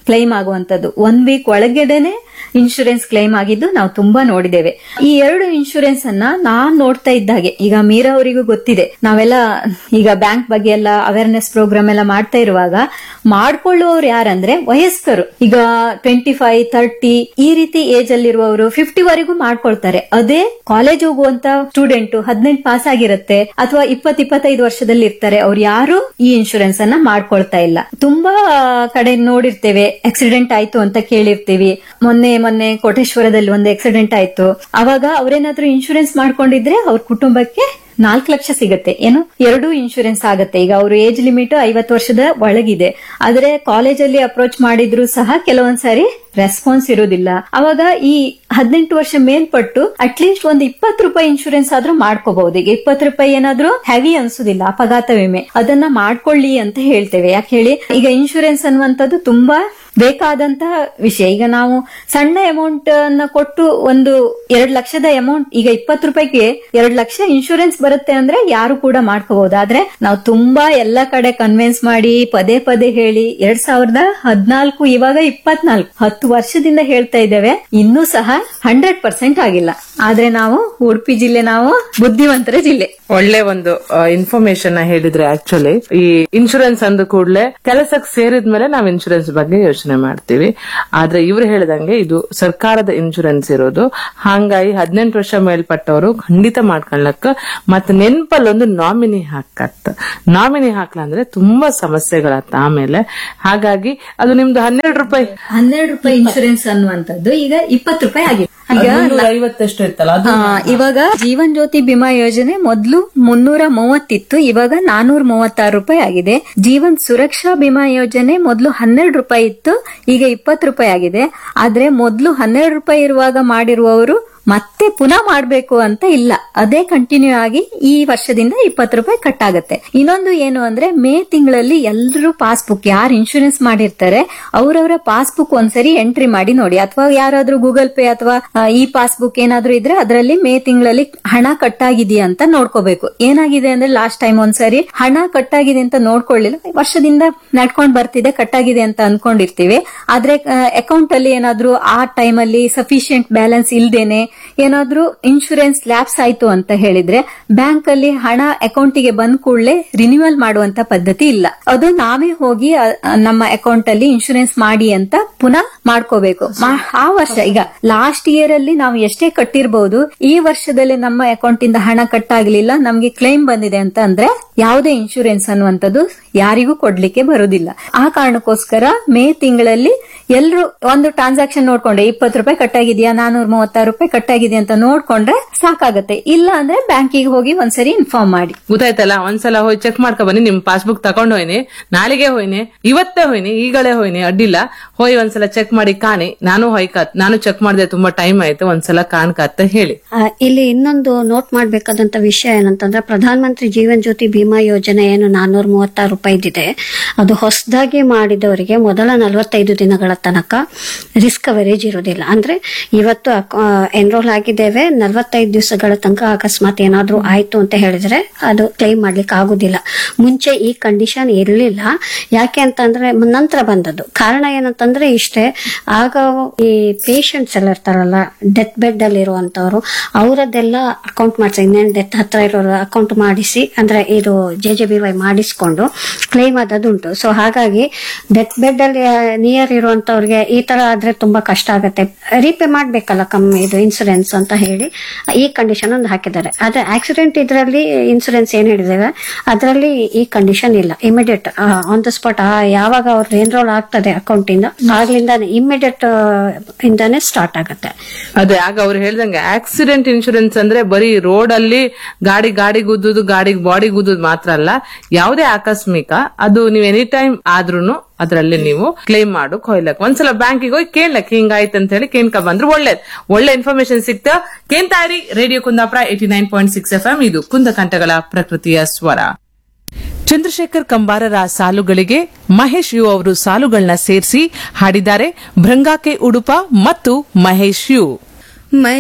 ಕ್ಲೈಮ್ ಆಗುವಂತದ್ದು ಒನ್ ವೀಕ್ ಒಳಗಡೆನೆ ಇನ್ಶೂರೆನ್ಸ್ ಕ್ಲೈಮ್ ಆಗಿದ್ದು ನಾವು ತುಂಬಾ ನೋಡಿದ್ದೇವೆ. ಈ ಎರಡು ಇನ್ಶೂರೆನ್ಸ್ ಅನ್ನ ನಾನ್ ನೋಡ್ತಾ ಇದ್ದಾಗೆ ಈಗ ಮೀರಾ ಅವರಿಗೂ ಗೊತ್ತಿದೆ, ನಾವೆಲ್ಲ ಈಗ ಬ್ಯಾಂಕ್ ಬಗ್ಗೆ ಎಲ್ಲ ಅವೇರ್ನೆಸ್ ಪ್ರೋಗ್ರಾಮ್ ಎಲ್ಲ ಮಾಡ್ತಾ ಇರುವಾಗ ಮಾಡ್ಕೊಳ್ಳುವವರು ಯಾರಂದ್ರೆ ವಯಸ್ಕರು. ಈಗ ಟ್ವೆಂಟಿ ಫೈವ್ ತರ್ಟಿ ಈ ರೀತಿ ಏಜ್ ಅಲ್ಲಿರುವವರು ಫಿಫ್ಟಿ ವರೆಗೂ ಮಾಡ್ಕೊಳ್ತಾರೆ. ಅದೇ ಕಾಲೇಜ್ ಹೋಗುವಂತ ಸ್ಟೂಡೆಂಟ್ ಹದಿನೆಂಟು ಪಾಸ್ ಆಗಿರುತ್ತೆ ಅಥವಾ ಇಪ್ಪತ್ ಇಪ್ಪತ್ತೈದು ವರ್ಷದಲ್ಲಿ ಇರ್ತಾರೆ, ಅವ್ರು ಯಾರು ಈ ಇನ್ಶೂರೆನ್ಸ್ ಅನ್ನ ಮಾಡ್ಕೊಳ್ತಾ ಇಲ್ಲ. ತುಂಬಾ ಕಡೆ ನೋಡಿರ್ತೇವೆ, ಆಕ್ಸಿಡೆಂಟ್ ಆಯ್ತು ಅಂತ ಕೇಳಿರ್ತೀವಿ. ಮೊನ್ನೆ ಮೊನ್ನೆ ಕೋಟೇಶ್ವರದಲ್ಲಿ ಒಂದು ಆಕ್ಸಿಡೆಂಟ್ ಆಯ್ತು, ಅವಾಗ ಅವ್ರೇನಾದ್ರೂ ಇನ್ಶೂರೆನ್ಸ್ ಮಾಡ್ಕೊಂಡಿದ್ರೆ ಅವ್ರ ಕುಟುಂಬಕ್ಕೆ ನಾಲ್ಕು ಲಕ್ಷ ಸಿಗತ್ತೆ. ಏನು ಎರಡು ಇನ್ಶೂರೆನ್ಸ್ ಆಗತ್ತೆ. ಈಗ ಅವ್ರ ಏಜ್ ಲಿಮಿಟ್ ಐವತ್ತು ವರ್ಷದ ಒಳಗಿದೆ, ಆದ್ರೆ ಕಾಲೇಜಲ್ಲಿ ಅಪ್ರೋಚ್ ಮಾಡಿದ್ರು ಸಹ ಕೆಲವೊಂದ್ಸಾರಿ ರೆಸ್ಪಾನ್ಸ್ ಇರೋದಿಲ್ಲ. ಅವಾಗ ಈ ಹದಿನೆಂಟು ವರ್ಷ ಮೇಲ್ಪಟ್ಟು ಅಟ್ಲೀಸ್ಟ್ ಒಂದು ಇಪ್ಪತ್ತು ರೂಪಾಯಿ ಇನ್ಶೂರೆನ್ಸ್ ಆದ್ರೂ ಮಾಡ್ಕೋಬಹುದು. ಈಗ ಇಪ್ಪತ್ತು ರೂಪಾಯಿ ಏನಾದ್ರೂ ಹೆವಿ ಅನ್ಸುದಿಲ್ಲ, ಅಪಘಾತ ವಿಮೆ ಅದನ್ನ ಮಾಡ್ಕೊಳ್ಳಿ ಅಂತ ಹೇಳ್ತೇವೆ. ಯಾಕೆ ಹೇಳಿ, ಈಗ ಇನ್ಶೂರೆನ್ಸ್ ಅನ್ನುವಂಥದ್ದು ತುಂಬಾ ಬೇಕಾದಂತ ವಿಷಯ. ಈಗ ನಾವು ಸಣ್ಣ ಅಮೌಂಟ್ ಅನ್ನ ಕೊಟ್ಟು ಒಂದು ಎರಡ್ ಲಕ್ಷದ ಅಮೌಂಟ್, ಈಗ ಇಪ್ಪತ್ತು ರೂಪಾಯಿಗೆ ಎರಡ್ ಲಕ್ಷ ಇನ್ಶೂರೆನ್ಸ್ ಬರುತ್ತೆ ಅಂದ್ರೆ ಯಾರು ಕೂಡ ಮಾಡ್ಕೋಬಹುದು. ಆದ್ರೆ ನಾವು ತುಂಬಾ ಎಲ್ಲ ಕಡೆ ಕನ್ವಿನ್ಸ್ ಮಾಡಿ ಪದೇ ಪದೇ ಹೇಳಿ ಎರಡ್ ಸಾವಿರದ ಹದಿನಾಲ್ಕು ಇವಾಗ ಇಪ್ಪತ್ನಾಲ್ಕು ಹತ್ತು ವರ್ಷದಿಂದ ಹೇಳ್ತಾ ಇದ್ದೇವೆ, ಇನ್ನೂ ಸಹ ಹಂಡ್ರೆಡ್ ಪರ್ಸೆಂಟ್ ಆಗಿಲ್ಲ. ಆದ್ರೆ ನಾವು ಉಡುಪಿ ಜಿಲ್ಲೆ ನಾವು ಬುದ್ಧಿವಂತರ ಜಿಲ್ಲೆ. ಒಳ್ಳೆ ಒಂದು ಇನ್ಫಾರ್ಮೇಶನ್ ಹೇಳಿದ್ರೆ. ಆಕ್ಚುಲಿ ಈ ಇನ್ಶೂರೆನ್ಸ್ ಅಂದ ಕೂಡಲೇ ಕೆಲಸಕ್ಕೆ ಸೇರಿದ್ಮೇಲೆ ನಾವು ಇನ್ಶೂರೆನ್ಸ್ ಬಗ್ಗೆ ಯೋಚನೆ ಮಾಡ್ತೀವಿ. ಆದ್ರೆ ಇವ್ರು ಹೇಳಿದಂಗೆ ಇದು ಸರ್ಕಾರದ ಇನ್ಶೂರೆನ್ಸ್ ಇರೋದು, ಹಾಗಾಗಿ ಹದಿನೆಂಟು ವರ್ಷ ಮೇಲ್ಪಟ್ಟವರು ಖಂಡಿತ ಮಾಡ್ಕೊಳಕ್. ಮತ್ತೆ ನೆನಪಲ್ಲೊಂದು ನಾಮಿನಿ ಹಾಕತ್ತ, ನಾಮಿನಿ ಹಾಕ್ಲ ಅಂದ್ರೆ ತುಂಬಾ ಸಮಸ್ಯೆಗಳತ್ತ ಆಮೇಲೆ. ಹಾಗಾಗಿ ಅದು ನಿಮ್ದು ಹನ್ನೆರಡು ರೂಪಾಯಿ ಹನ್ನೆರಡು ರೂಪಾಯಿ ಇನ್ಶೂರೆನ್ಸ್ ಅನ್ನುವಂಥದ್ದು ಈಗ ಇಪ್ಪತ್ತು ರೂಪಾಯಿ ಆಗಿದೆ. ಈಗ ಐವತ್ತಷ್ಟು ಇತ್ತಲ್ಲ, ಇವಾಗ ಜೀವನ್ ಜ್ಯೋತಿ ಬಿಮಾ ಯೋಜನೆ ಮೊದಲು ಮುನ್ನೂರ ಮೂವತ್ತಿತ್ತು, ಇವಾಗ ನಾನೂರ ಮೂವತ್ತಾರು ರೂಪಾಯಿ ಆಗಿದೆ. ಜೀವನ್ ಸುರಕ್ಷಾ ಬಿಮಾ ಯೋಜನೆ ಮೊದಲು ಹನ್ನೆರಡು ರೂಪಾಯಿ ಇತ್ತು, ಈಗ ಇಪ್ಪತ್ತು ರೂಪಾಯಿ ಆಗಿದೆ. ಆದ್ರೆ ಮೊದಲು ಹನ್ನೆರಡು ರೂಪಾಯಿ ಇರುವಾಗ ಮಾಡಿರುವವರು ಮತ್ತೆ ಪುನಃ ಮಾಡ್ಬೇಕು ಅಂತ ಇಲ್ಲ, ಅದೇ ಕಂಟಿನ್ಯೂ ಆಗಿ ಈ ವರ್ಷದಿಂದ ಇಪ್ಪತ್ತು ರೂಪಾಯಿ ಕಟ್ ಆಗುತ್ತೆ. ಇನ್ನೊಂದು ಏನು ಅಂದ್ರೆ ಮೇ ತಿಂಗಳಲ್ಲಿ ಎಲ್ಲರೂ ಪಾಸ್ಬುಕ್ ಯಾರು ಇನ್ಶೂರೆನ್ಸ್ ಮಾಡಿರ್ತಾರೆ ಅವರವರ ಪಾಸ್ಬುಕ್ ಒಂದ್ಸರಿ ಎಂಟ್ರಿ ಮಾಡಿ ನೋಡಿ, ಅಥವಾ ಯಾರಾದ್ರೂ ಗೂಗಲ್ ಪೇ ಅಥವಾ ಈ ಪಾಸ್ಬುಕ್ ಏನಾದ್ರೂ ಇದ್ರೆ ಅದರಲ್ಲಿ ಮೇ ತಿಂಗಳಲ್ಲಿ ಹಣ ಕಟ್ ಆಗಿದೆಯಾ ಅಂತ ನೋಡ್ಕೋಬೇಕು. ಏನಾಗಿದೆ ಅಂದ್ರೆ ಲಾಸ್ಟ್ ಟೈಮ್ ಒಂದ್ಸರಿ ಹಣ ಕಟ್ ಆಗಿದೆ ಅಂತ ನೋಡ್ಕೊಳ್ಳಿಲ್ಲ, ವರ್ಷದಿಂದ ನಡ್ಕೊಂಡ್ ಬರ್ತಿದೆ ಕಟ್ ಆಗಿದೆ ಅಂತ ಅನ್ಕೊಂಡಿರ್ತೀವಿ. ಆದ್ರೆ ಅಕೌಂಟ್ ಅಲ್ಲಿ ಏನಾದ್ರೂ ಆ ಟೈಮ್ ಅಲ್ಲಿ ಸಫಿಶಿಯಂಟ್ ಬ್ಯಾಲೆನ್ಸ್ ಇಲ್ದೇನೆ ಏನಾದ್ರೂ ಇನ್ಶೂರೆನ್ಸ್ ಲ್ಯಾಪ್ಸ್ ಆಯ್ತು ಅಂತ ಹೇಳಿದ್ರೆ ಬ್ಯಾಂಕ್ ಅಲ್ಲಿ ಹಣ ಅಕೌಂಟಿಗೆ ಬಂದ ಕೂಡಲೇ ರಿನ್ಯೂವಲ್ ಮಾಡುವಂತ ಪದ್ಧತಿ ಇಲ್ಲ. ಅದು ನಾವೇ ಹೋಗಿ ನಮ್ಮ ಅಕೌಂಟ್ ಅಲ್ಲಿ ಇನ್ಶೂರೆನ್ಸ್ ಮಾಡಿ ಅಂತ ಪುನಃ ಮಾಡ್ಕೋಬೇಕು. ಆ ವರ್ಷ ಈಗ ಲಾಸ್ಟ್ ಇಯರ್ ಅಲ್ಲಿ ನಾವು ಎಷ್ಟೇ ಕಟ್ಟಿರಬಹುದು, ಈ ವರ್ಷದಲ್ಲಿ ನಮ್ಮ ಅಕೌಂಟ್ ಇಂದ ಹಣ ಕಟ್ ಆಗ್ಲಿಲ್ಲ, ನಮ್ಗೆ ಕ್ಲೈಮ್ ಬಂದಿದೆ ಅಂತ ಅಂದ್ರೆ ಯಾವುದೇ ಇನ್ಶೂರೆನ್ಸ್ ಅನ್ನುವಂಥದ್ದು ಯಾರಿಗೂ ಕೊಡ್ಲಿಕ್ಕೆ ಬರುದಿಲ್ಲ. ಆ ಕಾರಣಕ್ಕೋಸ್ಕರ ಮೇ ತಿಂಗಳಲ್ಲಿ ಎಲ್ಲರೂ ಒಂದು ಟ್ರಾನ್ಸಾಕ್ಷನ್ ನೋಡ್ಕೊಂಡೆ ಇಪ್ಪತ್ತು ರೂಪಾಯಿ ಕಟ್ಟಾಗಿದೆಯಾ, ನಾನೂರ ಮೂವತ್ತಾರು ರೂಪಾಯಿ ಕಟ್ಟಾಗಿದೆ ಅಂತ ನೋಡ್ಕೊಂಡ್ರೆ ಸಾಕಾಗತ್ತೆ. ಇಲ್ಲ ಅಂದ್ರೆ ಬ್ಯಾಂಕಿಗೆ ಹೋಗಿ ಒಂದ್ಸರಿ ಇನ್ಫಾರ್ಮ್ ಮಾಡಿ. ಗೊತ್ತಾಯ್ತಲ್ಲ, ಒಂದ್ಸಲ ಹೋಗಿ ಚೆಕ್ ಮಾಡ್ಕೊ ಬನ್ನಿ. ನಿಮ್ ಪಾಸ್ಬುಕ್ ತಗೊಂಡ್ ಹೋಯ್ನಿ, ನಾಳೆಗೆ ಹೋಯ್ನಿ, ಇವತ್ತೇ ಹೋಯ್ನಿ, ಈಗಲೇ ಹೋಯ್ನಿ, ಅಡ್ಡಿಲ್ಲ, ಹೋಯ್ ಒಂದ್ಸಲ ಚೆಕ್ ಮಾಡಿ ಕಾಣಿ. ನಾನು ಹೊಯ್ಕಾತ್ ನಾನು ಚೆಕ್ ಮಾಡಿದೆ, ತುಂಬಾ ಟೈಮ್ ಆಯ್ತು, ಒಂದ್ಸಲ ಕಾಣ್ಕತ್ತ ಹೇಳಿ. ಇಲ್ಲಿ ಇನ್ನೊಂದು ನೋಟ್ ಮಾಡ್ಬೇಕಾದಂತ ವಿಷಯ ಏನಂತಂದ್ರೆ ಪ್ರಧಾನ ಮಂತ್ರಿ ಜೀವನ್ ಜ್ಯೋತಿ ಬಿಮಾ ಯೋಜನೆ ಏನು ನಾನೂರ ಮೂವತ್ತಾರು ರೂಪಾಯಿದಿದೆ, ಅದು ಹೊಸದಾಗಿ ಮಾಡಿದವರಿಗೆ ಮೊದಲ ನಲವತ್ತೈದು ದಿನಗಳ ತನಕ ರಿಸ್ಕ್ ಕವರೇಜ್ ಇರೋದಿಲ್ಲ. ಅಂದ್ರೆ ಇವತ್ತು ಎನ್ರೋಲ್ ಆಗಿದ್ದೇವೆ, ನಲವತ್ತೈದು ದಿವಸಗಳ ತನಕ ಅಕಸ್ಮಾತ್ ಏನಾದ್ರೂ ಆಯ್ತು ಅಂತ ಹೇಳಿದ್ರೆ ಅದು ಕ್ಲೈಮ್ ಮಾಡ್ಲಿಕ್ಕೆ ಆಗುದಿಲ್ಲ. ಮುಂಚೆ ಈ ಕಂಡೀಷನ್ ಇರಲಿಲ್ಲ. ಯಾಕೆ ಅಂತಂದ್ರೆ ನಂತರ ಬಂದದ್ದು. ಕಾರಣ ಏನಂತಂದ್ರೆ ಇಷ್ಟೇ, ಆಗ ಈ ಪೇಷಂಟ್ಸ್ ಎಲ್ಲ ಇರ್ತಾರಲ್ಲ, ಡೆತ್ ಬೆಡ್ ಅಲ್ಲಿ ಇರುವಂತವ್ರು, ಅವರದ್ದೆಲ್ಲ ಅಕೌಂಟ್ ಮಾಡಿಸಿ, ಇನ್ನೇನು ಡೆತ್ ಹತ್ರ ಇರೋರು ಅಕೌಂಟ್ ಮಾಡಿಸಿ, ಅಂದ್ರೆ ಇದು ಜೆ ಜೆ ಬಿ ವೈ ಮಾಡಿಸ್ಕೊಂಡು ಕ್ಲೈಮ್ ಆದದುಂಟು. ಸೊ ಹಾಗಾಗಿ ಡೆತ್ ಬೆಡ್ ಅಲ್ಲಿ ನಿಯರ್ ಇರುವಂತವ್ರಿಗೆ ಈ ತರ ಆದ್ರೆ ತುಂಬಾ ಕಷ್ಟ ಆಗತ್ತೆ, ರೀಪೇ ಮಾಡ್ಬೇಕಲ್ಲ ಕಮ್ಮಿ ಇದು ಇನ್ಸೂರೆನ್ಸ್ ಅಂತ ಹೇಳಿ ಈ ಕಂಡೀಷನ್ ಒಂದು ಹಾಕಿದ್ದಾರೆ. ಆದ್ರೆ ಆಕ್ಸಿಡೆಂಟ್ ಇದರಲ್ಲಿ ಇನ್ಸೂರೆನ್ಸ್ ಏನ್ ಹೇಳಿದ್ದೇವೆ ಅದರಲ್ಲಿ ಈ ಕಂಡೀಷನ್ ಇಲ್ಲ. ಇಮಿಡಿಯೇಟ್ ಆನ್ ದ ಸ್ಪಾಟ್ ಯಾವಾಗ ಅವ್ರು ಎನ್ರೋಲ್ ಆಗ್ತದೆ ಅಕೌಂಟ್ ಇಂದ ಆಗ್ಲಿಂದಾನೆ ಇಮಿಡಿಯೇಟ್ ಇಂದಾನೆ ಸ್ಟಾರ್ಟ್ ಆಗುತ್ತೆ. ಅದೇ ಆಗ ಅವ್ರು ಹೇಳ್ದಂಗೆ ಆಕ್ಸಿಡೆಂಟ್ ಇನ್ಶೂರೆನ್ಸ್ ಅಂದ್ರೆ ಬರೀ ರೋಡ್ ಅಲ್ಲಿ ಗಾಡಿ ಗಾಡಿ ಗುದ್ದುದು ಗಾಡಿ ಬಾಡಿ ಗುದ್ದುದು ಮಾತ್ರ ಅಲ್ಲ, ಯಾವುದೇ ಆಕಸ್ಮಿಕ ಅದು ನೀವು ಎನಿ ಟೈಮ್ ಆದ್ರೂನು ಅದರಲ್ಲಿ ನೀವು ಕ್ಲೈಮ್ ಮಾಡು ಕೊಯ್ಲಕ್ ಒಂದ್ಸಲ ಬ್ಯಾಂಕಿಗೆ ಹೋಗಿ ಕೇಳಕ್ ಹಿಂಗಾಯ್ತು ಅಂತ ಹೇಳಿ ಕೇಳ್ಕ ಬಂದ್ರೆ ಒಳ್ಳೇದ್. ಒಳ್ಳೆ information ಸಿಕ್ತ. ಕೇಂತಾರಿ radio Kundapura eighty nine point six F M, ಇದು ಕುಂದಕಂಠಗಳ ಪ್ರಕೃತಿಯ ಸ್ವರ. ಚಂದ್ರಶೇಖರ್ ಕಂಬಾರರ ಸಾಲುಗಳಿಗೆ ಮಹೇಶ್ ಯು ಅವರು ಸಾಲುಗಳನ್ನ ಸೇರಿಸಿ ಹಾಡಿದ್ದಾರೆ ಭೃಂಗಾಕೆ ಉಡುಪ ಮತ್ತು ಮಹೇಶ್ ಯು.